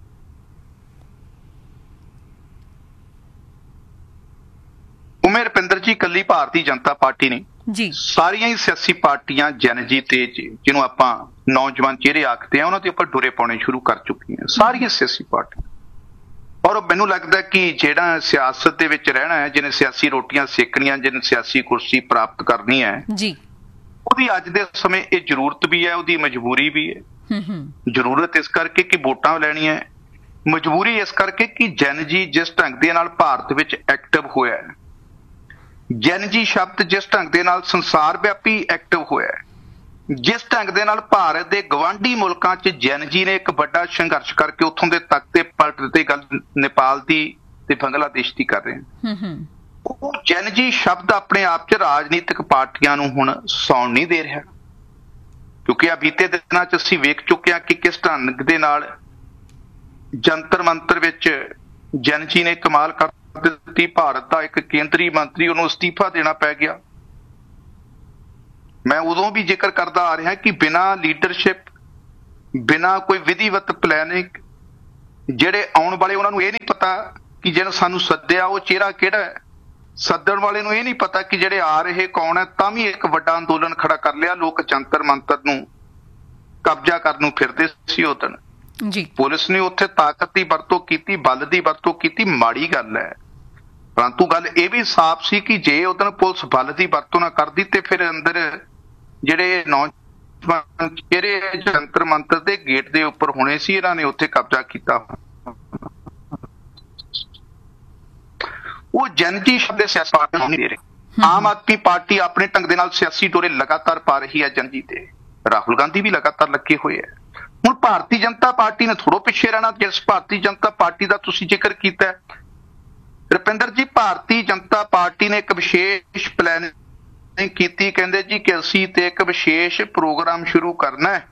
ਉਮੇ ਰੁਪਿੰਦਰ ਜੀ, ਕੱਲੀ ਭਾਰਤੀ ਜਨਤਾ ਪਾਰਟੀ ਨੇ ਜੀ, ਸਾਰੀਆਂ ਹੀ ਸਿਆਸੀ ਪਾਰਟੀਆਂ ਜਨਜੀ ਤੇ ਜਿਹਨੂੰ ਆਪਾਂ ਨੌਜਵਾਨ ਚਿਹਰੇ ਆਖਦੇ ਆ, ਉਹਨਾਂ ਦੇ ਉੱਪਰ ਡੋਰੇ ਪਾਉਣੇ ਸ਼ੁਰੂ ਕਰ ਚੁੱਕੀਆਂ ਸਾਰੀਆਂ ਸਿਆਸੀ ਪਾਰਟੀਆਂ। ਔਰ ਮੈਨੂੰ ਲੱਗਦਾ ਕਿ ਜਿਹੜਾ ਸਿਆਸਤ ਦੇ ਵਿੱਚ ਰਹਿਣਾ ਹੈ, ਜਿਹਨੇ ਸਿਆਸੀ ਰੋਟੀਆਂ ਸੇਕਣੀਆਂ, ਜਿਹਨੇ ਸਿਆਸੀ ਕੁਰਸੀ ਪ੍ਰਾਪਤ ਕਰਨੀ ਹੈ ਜੀ, ਉਹਦੀ ਅੱਜ ਦੇ ਸਮੇਂ ਇਹ ਜ਼ਰੂਰਤ ਵੀ ਹੈ, ਉਹਦੀ ਮਜਬੂਰੀ ਵੀ ਹੈ। ਜ਼ਰੂਰਤ ਇਸ ਕਰਕੇ ਕਿ ਵੋਟਾਂ ਲੈਣੀਆਂ, ਮਜਬੂਰੀ ਇਸ ਕਰਕੇ ਕਿ ਜਨਜੀ ਜਿਸ ਢੰਗ ਦੇ ਨਾਲ ਭਾਰਤ ਵਿੱਚ ਐਕਟਿਵ ਹੋਇਆ ਹੈ, ਜੈਨਜੀ ਸ਼ਬਦ ਜਿਸ ਢੰਗ ਦੇ ਨਾਲ ਸੰਸਾਰ ਵਿਆਪੀ ਐਕਟਿਵ ਹੋਇਆ ਹੈ, ਜਿਸ ਢੰਗ ਦੇ ਨਾਲ ਭਾਰਤ ਦੇ ਗਵਾਂਢੀ ਮੁਲਕਾਂ 'ਚ ਜੈਨਜੀ ਨੇ ਇੱਕ ਵੱਡਾ ਸੰਘਰਸ਼ ਕਰਕੇ ਉੱਥੋਂ ਦੇ ਤਖਤੇ ਪਲਟ ਦਿੱਤੇ, ਗੱਲ ਨੇਪਾਲ ਦੀ ਤੇ ਬੰਗਲਾਦੇਸ਼ ਦੀ ਕਰ ਰਹੇ ਹਾਂ। ਉਹ ਜੈਨਜੀ ਸ਼ਬਦ ਆਪਣੇ ਆਪ 'ਚ ਰਾਜਨੀਤਿਕ ਪਾਰਟੀਆਂ ਨੂੰ ਹੁਣ ਸੌਣ ਨਹੀਂ ਦੇ ਰਿਹਾ, ਕਿਉਂਕਿ ਆ ਬੀਤੇ ਦਿਨਾਂ 'ਚ ਅਸੀਂ ਵੇਖ ਚੁੱਕੇ ਹਾਂ ਕਿ ਕਿਸ ਢੰਗ ਦੇ ਨਾਲ ਜੰਤਰ ਮੰਤਰ ਵਿੱਚ ਜੈਨਜੀ ਨੇ ਕਮਾਲ ਕਰ ਦਿੱਤੀ। ਭਾਰਤ ਦਾ ਇੱਕ ਕੇਂਦਰੀ ਮੰਤਰੀ, ਉਹਨੂੰ ਅਸਤੀਫਾ ਦੇਣਾ ਪੈ ਗਿਆ। ਮੈਂ ਉਦੋਂ ਵੀ ਜ਼ਿਕਰ ਕਰਦਾ ਆ ਰਿਹਾ ਕਿ ਬਿਨਾਂ ਲੀਡਰਸ਼ਿਪ, ਬਿਨਾਂ ਕੋਈ ਵਿਧੀਵਤ ਪਲੈਨਿੰਗ, ਜਿਹੜੇ ਆਉਣ ਵਾਲੇ ਉਹਨਾਂ ਨੂੰ ਇਹ ਨਹੀਂ ਪਤਾ ਕਿ ਜਿਹਨੇ ਸਾਨੂੰ ਸੱਦਿਆ ਉਹ ਚਿਹਰਾ ਕਿਹੜਾ ਹੈ, ਸੱਦਣ ਵਾਲੇ ਨੂੰ ਇਹ ਨਹੀਂ ਪਤਾ ਕਿ ਜਿਹੜੇ ਆ ਰਹੇ ਕੌਣ ਹੈ, ਤਾਂ ਵੀ ਇੱਕ ਵੱਡਾ ਅੰਦੋਲਨ ਖੜਾ ਕਰ ਲਿਆ। ਲੋਕ ਜੰਤਰ ਮੰਤਰ ਨੂੰ ਕਬਜ਼ਾ ਕਰਨ ਨੂੰ ਫਿਰਦੇ ਸੀ ਉਦੋਂ। ਜੀ ਪੁਲਿਸ ਨੇ ਉੱਥੇ ਤਾਕਤ ਦੀ ਵਰਤੋਂ ਕੀਤੀ, ਬਲ ਦੀ ਵਰਤੋਂ ਕੀਤੀ, ਮਾੜੀ ਗੱਲ ਹੈ। ਪਰੰਤੂ ਗੱਲ ਇਹ ਵੀ ਸਾਫ਼ ਸੀ ਕਿ ਜੇ ਉਦੋਂ ਪੁਲਿਸ ਬਲ ਦੀ ਵਰਤੋਂ ਨਾ ਕਰਦੀ ਤੇ ਫਿਰ ਅੰਦਰ ਜਿਹੜੇ ਨੌਜਵਾਨ ਜਿਹੜੇ ਜੰਤਰ ਮੰਤਰ ਦੇ ਗੇਟ ਦੇ ਉੱਪਰ ਹੋਣੇ ਸੀ, ਇਹਨਾਂ ਨੇ ਉੱਥੇ ਕਬਜ਼ਾ ਕੀਤਾ। ਉਹ ਜਨਜੀ ਸ਼ਬਦ ਸਿਆਸਤ ਪਾਰਟੀ ਨਹੀਂ ਦੇ ਰਹੇ। ਆਮ ਆਦਮੀ ਪਾਰਟੀ ਆਪਣੇ ਢੰਗ ਦੇ ਨਾਲ ਸਿਆਸੀ ਡੋਰੇ ਲਗਾਤਾਰ ਪਾ ਰਹੀ ਹੈ ਜਨਜੀ ਤੇ। ਰਾਹੁਲ ਗਾਂਧੀ ਵੀ ਲਗਾਤਾਰ ਲੱਗੇ ਹੋਏ ਹੈ। ਹੁਣ ਭਾਰਤੀ ਜਨਤਾ ਪਾਰਟੀ ਨੇ ਥੋੜ੍ਹਾ ਪਿੱਛੇ ਰਹਿਣਾ। ਜਿਸ ਭਾਰਤੀ ਜਨਤਾ ਪਾਰਟੀ ਦਾ ਤੁਸੀਂ ਜ਼ਿਕਰ ਕੀਤਾ ਰੁਪਿੰਦਰ ਜੀ, ਭਾਰਤੀ ਜਨਤਾ ਪਾਰਟੀ ਨੇ ਇੱਕ ਵਿਸ਼ੇਸ਼ ਪਲੈਨਿੰਗ ਕੀਤੀ। ਕਹਿੰਦੇ ਜੀ ਕਿ ਅਸੀਂ ਤੇ ਇੱਕ ਵਿਸ਼ੇਸ਼ ਪ੍ਰੋਗਰਾਮ ਸ਼ੁਰੂ ਕਰਨਾ ਹੈ।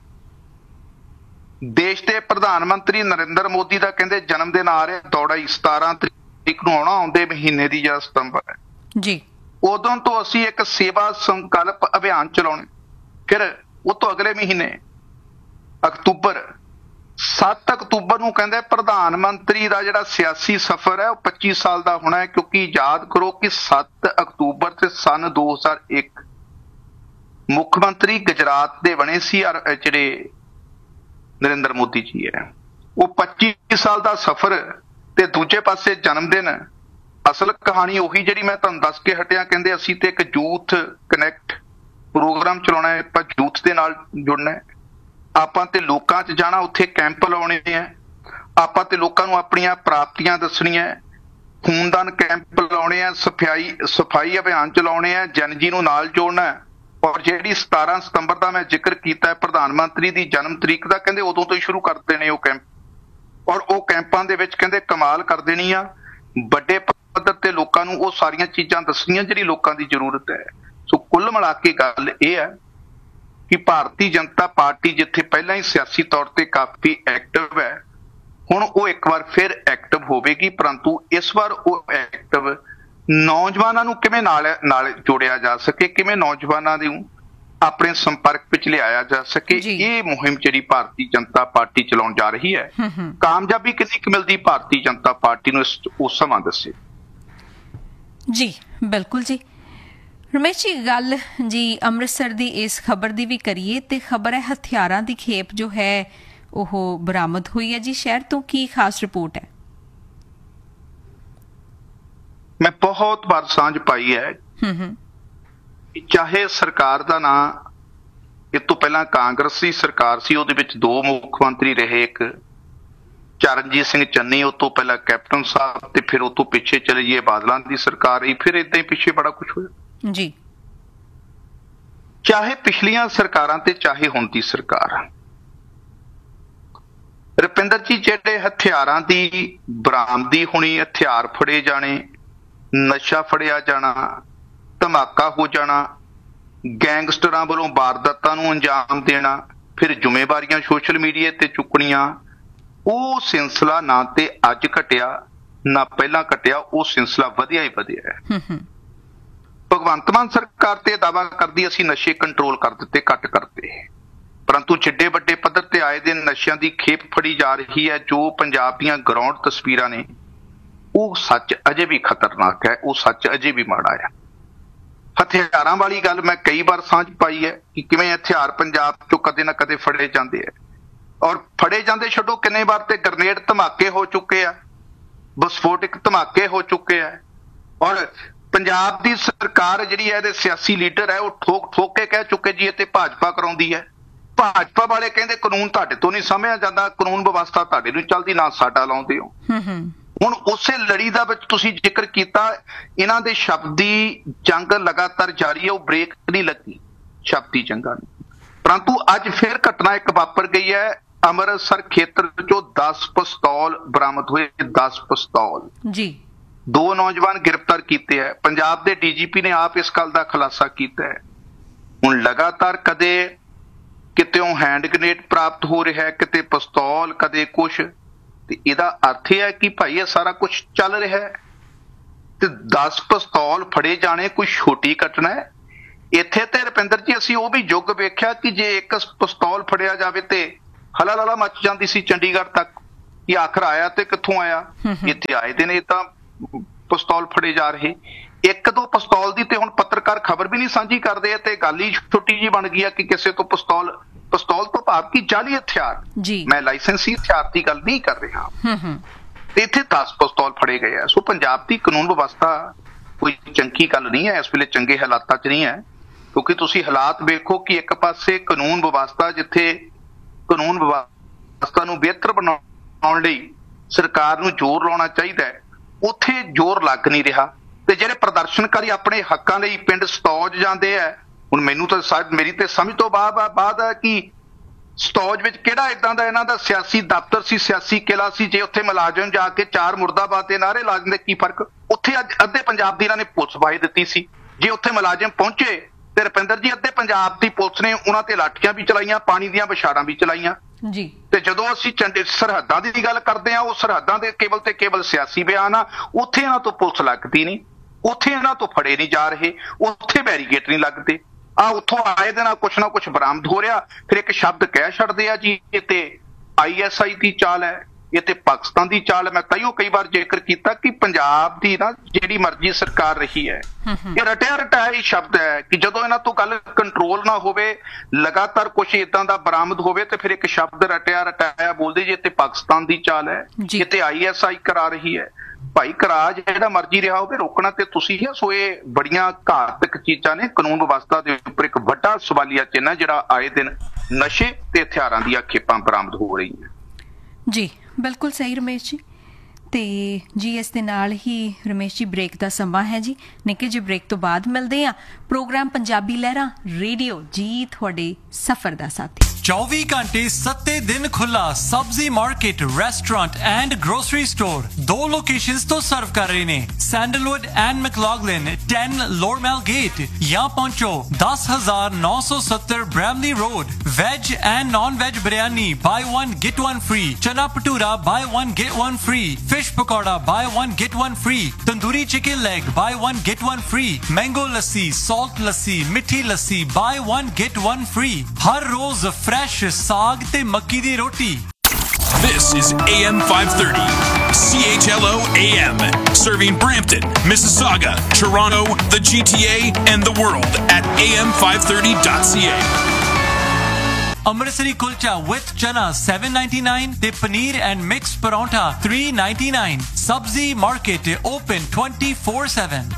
ਦੇਸ਼ ਦੇ ਪ੍ਰਧਾਨ ਮੰਤਰੀ ਨਰਿੰਦਰ ਮੋਦੀ ਦਾ ਕਹਿੰਦੇ ਜਨਮ ਦਿਨ ਆ ਰਿਹਾ, ਦੌੜਾ 17 ਤਰੀਕ ਨੂੰ ਆਉਣਾ, ਆਉਂਦੇ ਮਹੀਨੇ ਦੀ ਜਾਂ ਸਤੰਬਰ ਹੈ ਜੀ। ਉਦੋਂ ਤੋਂ ਅਸੀਂ ਇੱਕ ਸੇਵਾ ਸੰਕਲਪ ਅਭਿਆਨ ਚਲਾਉਣੇ। ਫਿਰ ਉਹ ਤੋਂ ਅਗਲੇ ਮਹੀਨੇ ਅਕਤੂਬਰ 7 ਅਕਤੂਬਰ ਨੂੰ ਕਹਿੰਦੇ ਪ੍ਰਧਾਨ ਮੰਤਰੀ ਦਾ ਜਿਹੜਾ ਸਿਆਸੀ ਸਫ਼ਰ ਹੈ ਉਹ 25 ਸਾਲ ਦਾ ਹੋਣਾ ਹੈ, ਕਿਉਂਕਿ ਯਾਦ ਕਰੋ ਕਿ 7 ਅਕਤੂਬਰ ਤੇ ਸਨ 2001 ਮੁੱਖ ਮੰਤਰੀ ਗੁਜਰਾਤ ਦੇ ਬਣੇ ਸੀ ਜਿਹੜੇ ਨਰਿੰਦਰ ਮੋਦੀ ਜੀ ਹੈ। ਉਹ 25 ਸਾਲ ਦਾ ਸਫ਼ਰ ਤੇ ਦੂਜੇ ਪਾਸੇ ਜਨਮ ਦਿਨ। ਅਸਲ ਕਹਾਣੀ ਉਹੀ ਜਿਹੜੀ ਮੈਂ ਤੁਹਾਨੂੰ ਦੱਸ ਕੇ ਹਟਿਆ। ਕਹਿੰਦੇ ਅਸੀਂ ਤੇ ਇੱਕ ਯੂਥ ਕਨੈਕਟ ਪ੍ਰੋਗਰਾਮ ਚਲਾਉਣਾ ਹੈ, ਆਪਾਂ ਯੂਥ ਦੇ ਨਾਲ ਜੁੜਨਾ ਹੈ, ਆਪਾਂ ਤੇ ਲੋਕਾਂ 'ਚ ਜਾਣਾ, ਉੱਥੇ ਕੈਂਪ ਲਾਉਣੇ ਆ, ਆਪਾਂ ਤੇ ਲੋਕਾਂ ਨੂੰ ਆਪਣੀਆਂ ਪ੍ਰਾਪਤੀਆਂ ਦੱਸਣੀਆਂ, ਖੂਨਦਾਨ ਕੈਂਪ ਲਾਉਣੇ ਆ, ਸਫਾਈ ਅਭਿਆਨ ਚਲਾਉਣੇ ਆ, ਜਨਜੀ ਨੂੰ ਨਾਲ ਜੋੜਨਾ। ਔਰ ਜਿਹੜੀ 17 ਸਤੰਬਰ ਦਾ ਮੈਂ ਜ਼ਿਕਰ ਕੀਤਾ ਪ੍ਰਧਾਨ ਮੰਤਰੀ ਦੀ ਜਨਮ ਤਰੀਕ ਦਾ, ਕਹਿੰਦੇ ਉਦੋਂ ਤੋਂ ਹੀ ਸ਼ੁਰੂ ਕਰ ਦੇਣੇ ਉਹ ਕੈਂਪ। ਔਰ ਉਹ ਕੈਂਪਾਂ ਦੇ ਵਿੱਚ ਕਹਿੰਦੇ ਕਮਾਲ ਕਰ ਦੇਣੀ ਆ, ਵੱਡੇ ਪੱਧਰ ਤੇ ਲੋਕਾਂ ਨੂੰ ਉਹ ਸਾਰੀਆਂ ਚੀਜ਼ਾਂ ਦੱਸਣੀਆਂ ਜਿਹੜੀ ਲੋਕਾਂ ਦੀ ਜ਼ਰੂਰਤ ਹੈ। ਸੋ ਕੁੱਲ ਮਿਲਾ ਕੇ ਗੱਲ ਇਹ ਹੈ ਕਿ ਭਾਰਤੀ ਜਨਤਾ ਪਾਰਟੀ ਜਿੱਥੇ ਪਹਿਲਾਂ ਹੀ ਸਿਆਸੀ ਤੌਰ ਤੇ ਕਾਫੀ ਐਕਟਿਵ ਹੈ, ਹੁਣ ਉਹ ਇੱਕ ਵਾਰ ਫਿਰ ਐਕਟਿਵ ਹੋਵੇਗੀ। ਪਰੰਤੂ ਇਸ ਵਾਰ ਉਹ ਐਕਟਿਵ ਨੌਜਵਾਨਾਂ ਨੂੰ ਕਿਵੇਂ ਨਾਲ ਜੋੜਿਆ ਜਾ ਸਕੇ, ਕਿਵੇਂ ਨੌਜਵਾਨਾਂ ਨੂੰ ਆਪਣੇ ਸੰਪਰਕ ਵਿੱਚ ਲਿਆਇਆ ਜਾ ਸਕੇ, ਇਹ ਮੁਹਿੰਮ ਜਿਹੜੀ ਭਾਰਤੀ ਜਨਤਾ ਪਾਰਟੀ ਚਲਾਉਣ ਜਾ ਰਹੀ ਹੈ। ਕਾਮਯਾਬੀ ਕਿੰਨੀ ਕੁ ਮਿਲਦੀ ਭਾਰਤੀ ਜਨਤਾ ਪਾਰਟੀ ਨੂੰ ਉਹ ਸਮਾਂ ਦੱਸੇ। ਜੀ ਬਿਲਕੁਲ ਜੀ। ਰਮੇਸ਼ ਜੀ, ਗੱਲ ਜੀ ਅੰਮ੍ਰਿਤਸਰ ਦੀ ਇਸ ਖਬਰ ਦੀ ਵੀ ਕਰੀਏ ਤੇ ਖਬਰ ਹੈ ਹਥਿਆਰਾਂ ਦੀ ਖੇਪ ਜੋ ਹੈ ਉਹ ਬਰਾਮਦ ਹੋਈ ਹੈ ਜੀ ਸ਼ਹਿਰ ਤੋਂ। ਕੀ ਖਾਸ ਰਿਪੋਰਟ ਹੈ? ਮੈਂ ਬਹੁਤ ਵਾਰ ਸਾਂਝ ਪਾਈ ਹੈ, ਚਾਹੇ ਸਰਕਾਰ ਦਾ ਨਾਂ ਇਸ ਤੋਂ ਪਹਿਲਾਂ ਕਾਂਗਰਸੀ ਸਰਕਾਰ ਸੀ, ਉਹਦੇ ਵਿੱਚ 2 ਮੁੱਖ ਮੰਤਰੀ ਰਹੇ, ਇੱਕ ਚਰਨਜੀਤ ਸਿੰਘ ਚੰਨੀ, ਉਹ ਤੋਂ ਪਹਿਲਾਂ ਕੈਪਟਨ ਸਾਹਿਬ, ਤੇ ਫਿਰ ਉਹ ਤੋਂ ਪਿੱਛੇ ਚਲੇ ਜਾਈਏ ਬਾਦਲਾਂ ਦੀ ਸਰਕਾਰ ਰਹੀ, ਫਿਰ ਏਦਾਂ ਹੀ ਪਿੱਛੇ ਬੜਾ ਕੁਝ ਹੋਇਆ ਜੀ। ਚਾਹੇ ਪਿਛਲੀਆਂ ਸਰਕਾਰਾਂ ਤੇ ਚਾਹੇ ਹੁਣ ਦੀ ਸਰਕਾਰ, ਰੁਪਿੰਦਰ ਜੀ ਜਿਹੜੇ ਹਥਿਆਰਾਂ ਦੀ ਬਰਾਮਦੀ ਹੋਣੀ, ਹਥਿਆਰ ਫੜੇ ਜਾਣੇ, ਨਸ਼ਾ ਫੜਿਆ ਜਾਣਾ, ਧਮਾਕਾ ਹੋ ਜਾਣਾ, ਗੈਂਗਸਟਰਾਂ ਵੱਲੋਂ ਵਾਰਦਾਤਾਂ ਨੂੰ ਅੰਜਾਮ ਦੇਣਾ, ਫਿਰ ਜ਼ਿੰਮੇਵਾਰੀਆਂ ਸੋਸ਼ਲ ਮੀਡੀਆ ਤੇ ਚੁੱਕਣੀਆਂ, ਉਹ ਸਿਲਸਿਲਾ ਨਾ ਤੇ ਅੱਜ ਘਟਿਆ ਨਾ ਪਹਿਲਾਂ ਘਟਿਆ, ਉਹ ਸਿਲਸਿਲਾ ਵਧਿਆ ਹੀ ਵਧਿਆ ਹੈ। ਭਗਵੰਤ ਮਾਨ ਸਰਕਾਰ ਤੇ ਦਾਅਵਾ ਕਰਦੀ ਅਸੀਂ ਨਸ਼ੇ ਕੰਟਰੋਲ ਕਰ ਦਿੱਤੇ, ਘੱਟ ਕਰਤੇ, ਪਰੰਤੂ ਜਿੱਡੇ ਵੱਡੇ ਪੱਧਰ ਤੇ ਆਏ ਦਿਨ ਨਸ਼ਿਆਂ ਦੀ ਖੇਪ ਫੜੀ ਜਾ ਰਹੀ ਹੈ। ਜੋ ਪੰਜਾਬ ਦੀਆਂ ਗਰਾਊਂਡ ਤਸਵੀਰਾਂ ਨੇ ਉਹ ਸੱਚ ਅਜੇ ਵੀ ਖਤਰਨਾਕ ਹੈ, ਉਹ ਸੱਚ ਅਜੇ ਵੀ ਮਾੜਾ ਹੈ। ਹਥਿਆਰਾਂ ਵਾਲੀ ਗੱਲ ਮੈਂ ਕਈ ਵਾਰ ਸਾਂਝ ਪਾਈ ਹੈ ਕਿ ਕਿਵੇਂ ਹਥਿਆਰ ਪੰਜਾਬ ਚੋਂ ਕਦੇ ਨਾ ਕਦੇ ਫੜੇ ਜਾਂਦੇ ਹੈ, ਔਰ ਫੜੇ ਜਾਂਦੇ ਛੱਡੋ ਕਿੰਨੇ ਵਾਰ ਤੇ ਗ੍ਰਨੇਡ ਧਮਾਕੇ ਹੋ ਚੁੱਕੇ ਆ, ਵਿਸਫੋਟਕ ਧਮਾਕੇ ਹੋ ਚੁੱਕੇ ਆ। ਔਰ ਪੰਜਾਬ ਦੀ ਸਰਕਾਰ ਜਿਹੜੀ ਹੈ, ਇਹਦੇ ਸਿਆਸੀ ਲੀਡਰ ਹੈ, ਉਹ ਠੋਕ ਕੇ ਕਹਿ ਚੁੱਕੇ ਜੀ ਇਹ ਤੇ ਭਾਜਪਾ ਕਰਾਉਂਦੀ ਹੈ। ਭਾਜਪਾ ਵਾਲੇ ਕਹਿੰਦੇ ਕਾਨੂੰਨ ਤੁਹਾਡੇ ਤੋਂ ਨਹੀਂ ਸਮਝਿਆ ਜਾਂਦਾ, ਕਾਨੂੰਨ ਵਿਵਸਥਾ ਤੁਹਾਡੇ ਨੂੰ ਚੱਲਦੀ, ਨਾ ਸਾਡਾ ਲਾਉਂਦੇ ਹੋ। ਹੁਣ ਉਸੇ ਲੜੀ ਦਾ ਵਿੱਚ ਤੁਸੀਂ ਜ਼ਿਕਰ ਕੀਤਾ, ਇਹਨਾਂ ਦੇ ਸ਼ਬਦੀ ਜੰਗ ਲਗਾਤਾਰ ਜਾਰੀ ਹੈ, ਉਹ ਬ੍ਰੇਕ ਨਹੀਂ ਲੱਗੀ ਸ਼ਬਦੀ ਜੰਗਾਂ ਨੂੰ। ਪਰੰਤੂ ਅੱਜ ਫਿਰ ਘਟਨਾ ਇੱਕ ਵਾਪਰ ਗਈ ਹੈ, ਅੰਮ੍ਰਿਤਸਰ ਖੇਤਰ ਚੋਂ 10 ਪਿਸਤੌਲ ਬਰਾਮਦ ਹੋਏ, 10 ਪਿਸਤੌਲ ਜੀ। 2 ਨੌਜਵਾਨ ਗ੍ਰਿਫਤਾਰ ਕੀਤੇ ਹੈ। ਪੰਜਾਬ ਦੇ ਡੀਜੀਪੀ ਨੇ ਆਪ ਇਸ ਗੱਲ ਦਾ ਖੁਲਾਸਾ ਕੀਤਾ ਹੈ। ਹੁਣ ਲਗਾਤਾਰ ਕਦੇ ਕਿਤੇੋਂ ਹੈਂਡ ਗ੍ਰੇਨੇਡ ਪ੍ਰਾਪਤ ਹੋ ਰਿਹਾ ਹੈ, ਕਿਤੇ ਪਿਸਤੌਲ, ਕਦੇ ਕੁਛ, ਤੇ ਇਹਦਾ ਅਰਥ ਇਹ ਹੈ ਕਿ ਭਾਈ ਇਹ ਸਾਰਾ ਕੁਝ ਚੱਲ ਰਿਹਾ ਹੈ। ਤੇ 10 ਪਿਸਤੌਲ ਫੜੇ ਜਾਣੇ ਕੋਈ ਛੋਟੀ ਘਟਨਾ ਹੈ? ਇੱਥੇ ਤੇ ਰੁਪਿੰਦਰ ਜੀ ਅਸੀਂ ਉਹ ਵੀ ਯੁੱਗ ਵੇਖਿਆ ਕਿ ਜੇ ਇੱਕ ਪਿਸਤੌਲ ਫੜਿਆ ਜਾਵੇ ਤੇ ਹਲਾ ਮੱਚ ਜਾਂਦੀ ਸੀ ਚੰਡੀਗੜ੍ਹ ਤੱਕ, ਕਿ ਆਖਰ ਆਇਆ ਤੇ ਕਿੱਥੋਂ ਆਇਆ। ਇੱਥੇ ਆਏ ਦੇ ਨੇ ਤਾਂ ਪਿਸਤੌਲ ਫੜੇ ਜਾ ਰਹੇ। 1-2 ਪਿਸਤੌਲ ਦੀ ਤੇ ਹੁਣ ਪੱਤਰਕਾਰ ਖਬਰ ਵੀ ਨਹੀਂ ਸਾਂਝੀ ਕਰਦੇ, ਤੇ ਗੱਲ ਹੀ ਛੋਟੀ ਜੀ ਬਣ ਗਈ ਆ ਕਿ ਕਿਸੇ ਤੋਂ ਪਿਸਤੌਲ ਪਿਸਤੌਲ ਤੋਂ ਭਾਵ ਕਿ ਜਾਲੀ ਹਥਿਆਰ, ਮੈਂ ਲਾਇਸੈਂਸੀ ਹਥਿਆਰ ਦੀ ਗੱਲ ਨਹੀਂ ਕਰ ਰਿਹਾ। ਤੇ ਇੱਥੇ 10 ਪਿਸਤੌਲ ਫੜੇ ਗਏ ਆ। ਸੋ ਪੰਜਾਬ ਦੀ ਕਾਨੂੰਨ ਵਿਵਸਥਾ ਕੋਈ ਚੰਗੀ ਗੱਲ ਨਹੀਂ ਹੈ, ਇਸ ਵੇਲੇ ਚੰਗੇ ਹਾਲਾਤਾਂ 'ਚ ਨਹੀਂ ਹੈ, ਕਿਉਂਕਿ ਤੁਸੀਂ ਹਾਲਾਤ ਵੇਖੋ ਕਿ ਇੱਕ ਪਾਸੇ ਕਾਨੂੰਨ ਵਿਵਸਥਾ, ਜਿੱਥੇ ਕਾਨੂੰਨ ਵਿਵਸਥਾ ਨੂੰ ਬਿਹਤਰ ਬਣਾਉਣ ਲਈ ਸਰਕਾਰ ਨੂੰ ਜ਼ੋਰ ਲਾਉਣਾ ਚਾਹੀਦਾ ਹੈ, ਉੱਥੇ ਜ਼ੋਰ ਲੱਗ ਨਹੀਂ ਰਿਹਾ। ਤੇ ਜਿਹੜੇ ਪ੍ਰਦਰਸ਼ਨਕਾਰੀ ਆਪਣੇ ਹੱਕਾਂ ਲਈ ਪਿੰਡ ਸਤੌਜ ਜਾਂਦੇ ਆ, ਹੁਣ ਮੈਨੂੰ ਤਾਂ ਮੇਰੀ ਤੇ ਸਮਝ ਤੋਂ ਬਾਅਦ ਹੈ ਕਿ ਸਤੌਜ ਵਿੱਚ ਕਿਹੜਾ ਇਦਾਂ ਦਾ ਇਹਨਾਂ ਦਾ ਸਿਆਸੀ ਦਫ਼ਤਰ ਸੀ, ਸਿਆਸੀ ਕਿਲਾ ਸੀ, ਜੇ ਉੱਥੇ ਮੁਲਾਜ਼ਮ ਜਾ ਕੇ 4 ਮੁਰਦਾਬਾਦ ਦੇ ਨਾਅਰੇ ਲਾ ਦਿੰਦੇ, ਕੀ ਫਰਕ? ਉੱਥੇ ਅੱਜ ਅੱਧੇ ਪੰਜਾਬ ਦੀ ਇਹਨਾਂ ਨੇ ਪੁਲਿਸ ਵਾਹੀ ਦਿੱਤੀ ਸੀ। ਜੇ ਉੱਥੇ ਮੁਲਾਜ਼ਮ ਪਹੁੰਚੇ ਤੇ ਰੁਪਿੰਦਰ ਜੀ, ਅੱਧੇ ਪੰਜਾਬ ਦੀ ਪੁਲਿਸ ਨੇ ਉਹਨਾਂ ਤੇ ਲਾਠੀਆਂ ਵੀ ਚਲਾਈਆਂ, ਪਾਣੀ ਦੀਆਂ ਵਿਛਾੜਾਂ ਵੀ ਚਲਾਈਆਂ ਜੀ। ਤੇ ਜਦੋਂ ਅਸੀਂ ਸਰਹੱਦਾਂ ਦੀ ਗੱਲ ਕਰਦੇ ਆ, ਉਹ ਸਰਹੱਦਾਂ ਦੇ ਕੇਵਲ ਤੇ ਕੇਵਲ ਸਿਆਸੀ ਬਿਆਨ ਆ। ਉੱਥੇ ਇਹਨਾਂ ਤੋਂ ਪੁਲਿਸ ਲੱਗਦੀ ਨਹੀਂ, ਉੱਥੇ ਇਹਨਾਂ ਤੋਂ ਫੜੇ ਨਹੀਂ ਜਾ ਰਹੇ, ਉੱਥੇ ਬੈਰੀਕੇਡ ਨਹੀਂ ਲੱਗਦੇ। ਉੱਥੋਂ ਆਏ ਦੇ ਨਾਲ ਕੁਛ ਨਾ ਕੁਛ ਬਰਾਮਦ ਹੋ ਰਿਹਾ, ਫਿਰ ਇੱਕ ਸ਼ਬਦ ਕਹਿ ਛੱਡਦੇ ਆ ਜੀ ਇਹ ਤੇ ISI ਦੀ ਚਾਲ ਹੈ, ਇਹ ਤੇ ਪਾਕਿਸਤਾਨ ਦੀ ਚਾਲ ਹੈ। ਮੈਂ ਕਈ ਵਾਰ ਜ਼ਿਕਰ ਕੀਤਾ ਕਿ ਪੰਜਾਬ ਦੀ ਨਾ ਜਿਹੜੀ ਮਰਜ਼ੀ ਸਰਕਾਰ ਰਹੀ ਹੈ, ਇਹ ਰਟਿਆ ਰਟਾਇਆ ਸ਼ਬਦ ਹੈ ਕਿ ਜਦੋਂ ਇਹਨਾਂ ਤੋਂ ਗੱਲ ਕੰਟਰੋਲ ਨਾ ਹੋਵੇ, ਲਗਾਤਾਰ ਕੁਛ ਏਦਾਂ ਦਾ ਬਰਾਮਦ ਹੋਵੇ, ਤੇ ਫਿਰ ਇੱਕ ਸ਼ਬਦ ਰਟਿਆ ਰਟਾਇਆ ਬੋਲਦੇ ਜੇ ਤੇ ਪਾਕਿਸਤਾਨ ਦੀ ਚਾਲ ਹੈ, ਇਹ ਤੇ ISI ਕਰਾ ਰਹੀ ਹੈ। ਭਾਈ ਕਰਾ ਜਿਹੜਾ ਮਰਜ਼ੀ ਰਿਹਾ ਹੋਵੇ, ਰੋਕਣਾ ਤੇ ਤੁਸੀਂ ਆ। ਸੋ ਇਹ ਬੜੀਆਂ ਘਾਤਕ ਚੀਜ਼ਾਂ ਨੇ। ਕਾਨੂੰਨ ਵਿਵਸਥਾ ਦੇ ਉੱਪਰ ਇੱਕ ਵੱਡਾ ਸਵਾਲੀਆ ਚਿੰਨ੍ਹ ਹੈ, ਜਿਹੜਾ ਆਏ ਦਿਨ ਨਸ਼ੇ ਤੇ ਹਥਿਆਰਾਂ ਦੀਆਂ ਖੇਪਾਂ ਬਰਾਮਦ ਹੋ ਰਹੀਆਂ ਜੀ। ਬਿਲਕੁਲ ਸਹੀ ਰਮੇਸ਼ ਜੀ। ਤੇ ਜੀ ਇਸ ਦੇ ਨਾਲ ਹੀ ਰਮੇਸ਼ ਜੀ ਬ੍ਰੇਕ ਦਾ ਸਮਾਂ ਹੈ ਜੀ। ਨਿੱਕੇ ਜਿਹੇ ਬ੍ਰੇਕ ਤੋਂ ਬਾਅਦ ਮਿਲਦੇ ਹਾਂ। ਪ੍ਰੋਗਰਾਮ ਪੰਜਾਬੀ ਲਹਿਰਾਂ ਰੇਡੀਓ ਜੀ ਤੁਹਾਡੇ ਸਫ਼ਰ ਦਾ ਸਾਥੀ। 24 ਘੰਟੇ 7 ਦਿਨ ਖੁੱਲਾ ਸਬਜ਼ੀ market, restaurant and grocery store 2 locations ਤੋਂ ਸਰਵ ਕਰ ਰਹੇ ਨੇ। ਸੈਂਡਲਵੁੱਡ ਐਂਡ ਮੈਕਲੌਗਲਿਨ 10 ਲੋਰਮੈਲ ਗੇਟ ਜਾਂ ਪਹੁੰਚੋ 10,970 Bramley road. Veg and non veg biryani by 1 get 1 free, ਚਨਾ ਭਟੂਰਾ ਬਾਈ 1 get 1 free, ਫਿਸ਼ ਪਕੌੜਾ ਬਾਈ 1 get 1 free, tandoori chicken leg ਬਾਈ 1 get 1 free, ਮੈਂਗੋ ਲੱਸੀ, ਸਾਲਟ ਲੱਸੀ, ਮਿੱਠੀ ਲੱਸੀ ਬਾਈ 1 get 1 free। ਹਰ ਰੋਜ਼ ਫਰੈਸ਼ ਸਾਗ ਤੇ ਮੱਕੀ ਦੀ ਰੋਟੀ। This is AM 530, CHLO AM, serving Brampton, Mississauga, Toronto, the GTA, and the world at am530.ca. Amritsari kulcha with chana $7.99 ਤੇ paneer and mixed parantha $3.99। Sabzi market open 24/7।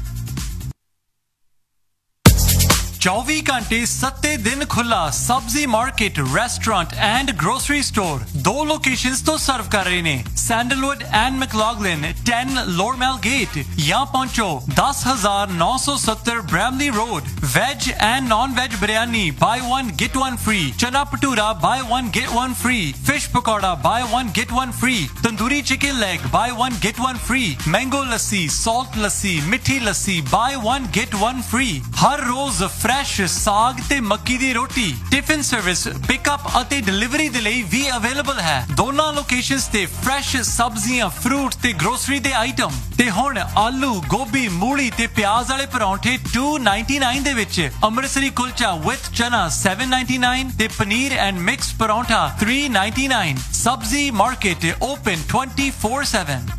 24 ਘੰਟੇ 7 ਦਿਨ ਖੁੱਲਾ ਸਬਜ਼ੀ market, restaurant and grocery store 2 locations ਤੋਂ ਸਰਵ ਕਰ ਰਹੇ ਨੇ। ਸੈਂਡਲਵੁੱਡ ਐਂਡ ਮੈਕਲੌਗਲਿਨ 10 ਲੋਰਮੈਲ ਗੇਟ ਜਾਂ ਪਹੁੰਚੋ 10,970 Bramley road. Veg and non veg biryani by 1 get 1 free, ਚਨਾ ਭਟੂਰਾ ਬਾਈ 1 get 1 free, ਫਿਸ਼ ਪਕੌੜਾ ਬਾਈ 1 get 1 free, tandoori chicken leg ਬਾਈ 1 get 1 free, ਮੈਂਗੋ ਲੱਸੀ, ਸਾਲਟ ਲੱਸੀ, ਮਿੱਠੀ ਲੱਸੀ ਬਾਈ 1 get 1 free। ਹਰ ਰੋਜ਼ ਫਰੈਸ਼ ਸਾਗ ਤੇ ਮੱਕੀ ਦੀ ਰੋਟੀ। ਟਿਫਿਨ ਸਰਵਿਸ, ਪਿਕਅਪ ਅਤੇ ਡਿਲੀਵਰੀ ਦੇ ਲਈ ਵੀ ਅਵੇਲੇਬਲ ਹੈ। ਦੋਨਾਂ ਲੋਕੇਸ਼ਨਸ ਤੇ ਫਰੈਸ਼ ਸਬਜ਼ੀਆਂ, ਫਰੂਟ ਤੇ ਗਰੋਸਰੀ ਦੇ ਆਈਟਮ। ਤੇ ਹੁਣ ਆਲੂ, ਗੋਭੀ, ਮੂਲੀ ਤੇ ਪਿਆਜ਼ ਵਾਲੇ ਪਰੌਂਠੇ $2.99 ਦੇ ਵਿੱਚ। ਅੰਮ੍ਰਿਤਸਰੀ ਕੁਲਚਾ ਵਿਦ ਚਨਾ $7.99 ਤੇ ਪਨੀਰ ਐਂਡ ਮਿਕਸ ਪਰੌਂਠਾ $3.99। ਸਬਜ਼ੀ ਮਾਰਕੀਟ ਓਪਨ 24/7।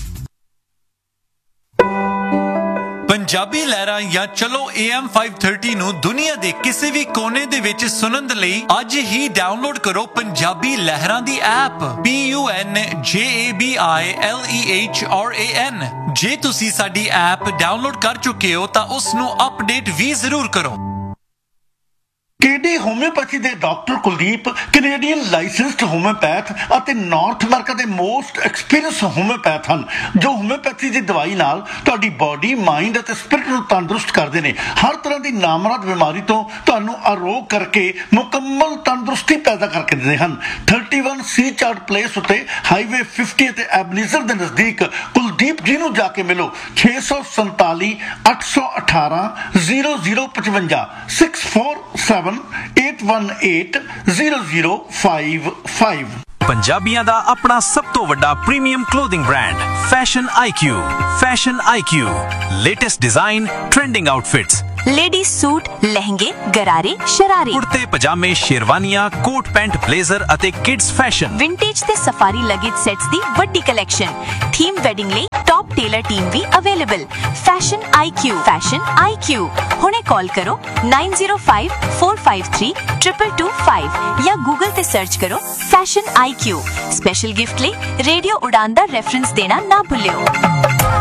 ਪੰਜਾਬੀ ਲਹਿਰਾਂ ਜਾਂ ਚਲੋ AM 530 ਨੂੰ ਦੁਨੀਆ ਦੇ ਕਿਸੇ ਵੀ ਕੋਨੇ ਦੇ ਵਿੱਚ ਸੁਣਨ ਦੇ ਲਈ ਅੱਜ ਹੀ ਡਾਊਨਲੋਡ ਕਰੋ ਪੰਜਾਬੀ ਲਹਿਰਾਂ ਦੀ ਐਪ PUNJABILEHRAN। ਜੇ ਤੁਸੀਂ ਸਾਡੀ ਐਪ ਡਾਊਨਲੋਡ ਕਰ ਚੁੱਕੇ ਹੋ ਤਾਂ ਉਸ ਨੂੰ ਅਪਡੇਟ ਵੀ ਜ਼ਰੂਰ ਕਰੋ। KD ਹੋਮਿਓਪੈਥੀ ਦੇ doctor Kuldeep Canadian licensed homeopath ਅਤੇ ਨਾਰਥ ਅਮਰੀਕਾ ਦੇ ਮੋਸਟ ਐਕਸਪੀਰੀਅੰਸ ਹੋਮਿਓਪੈਥ ਹਨ, ਜੋ ਹੋਮਿਓਪੈਥੀ ਦੀ ਦਵਾਈ ਨਾਲ ਤੁਹਾਡੀ ਬਾਡੀ, ਮਾਈਂਡ ਅਤੇ ਸਪਿਰਿਟ ਨੂੰ ਤੰਦਰੁਸਤ ਕਰਦੇ ਨੇ। ਹਰ ਤਰ੍ਹਾਂ ਦੀ ਨਾਮਰਦ ਬਿਮਾਰੀ ਤੋਂ ਤੁਹਾਨੂੰ ਅਰੋਗ ਕਰਕੇ ਮੁਕੰਮਲ ਤੰਦਰੁਸਤੀ ਪੈਦਾ ਕਰਕੇ ਦਿੰਦੇ ਹਨ। 31 ਸੀ ਚਾਰਟ ਪਲੇਸ ਉੱਤੇ ਹਾਈਵੇ 50 ਅਤੇ ਐਬਨੀਜ਼ਰ ਦੇ ਨਜ਼ਦੀਕ ਕੁਲਦੀਪ ਜੀ ਨੂੰ ਜਾ ਕੇ ਮਿਲੋ। 647 818 0055 647-818-0055। ਪੰਜਾਬੀਆਂ ਦਾ ਆਪਣਾ ਸਭ ਤੋਂ ਵੱਡਾ premium clothing brand fashion IQ। Fashion IQ, latest design, trending outfits, ladies suit, लहंगे, गरारे, शरारे, कुर्ते पजामे, शेरवानियां, कोट पैंट, ब्लेजर ਅਤੇ किड्स फैशन, विंटेज ਤੇ सफारी लगेज सेट्स ਦੀ ਵੱਡੀ ਕਲੈਕਸ਼ਨ। ਥੀਮ ਵੈਡਿੰਗ ਲਈ ਟੌਪ ਟੇਲਰ ਟੀਮ ਵੀ available. Fashion IQ। Fashion IQ ਹੁਣੇ ਕਾਲ ਕਰੋ 9054532225 ਜਾਂ ਗੂਗਲ ਤੇ ਸਰਚ ਕਰੋ ਫੈਸ਼ਨ IQ। ਸਪੈਸ਼ਲ ਗਿਫਟ ਲਈ ਰੇਡੀਓ ਉਡਾਨ ਦਾ ਰੈਫਰੈਂਸ ਦੇਣਾ ਨਾ ਭੁੱਲਿਓ।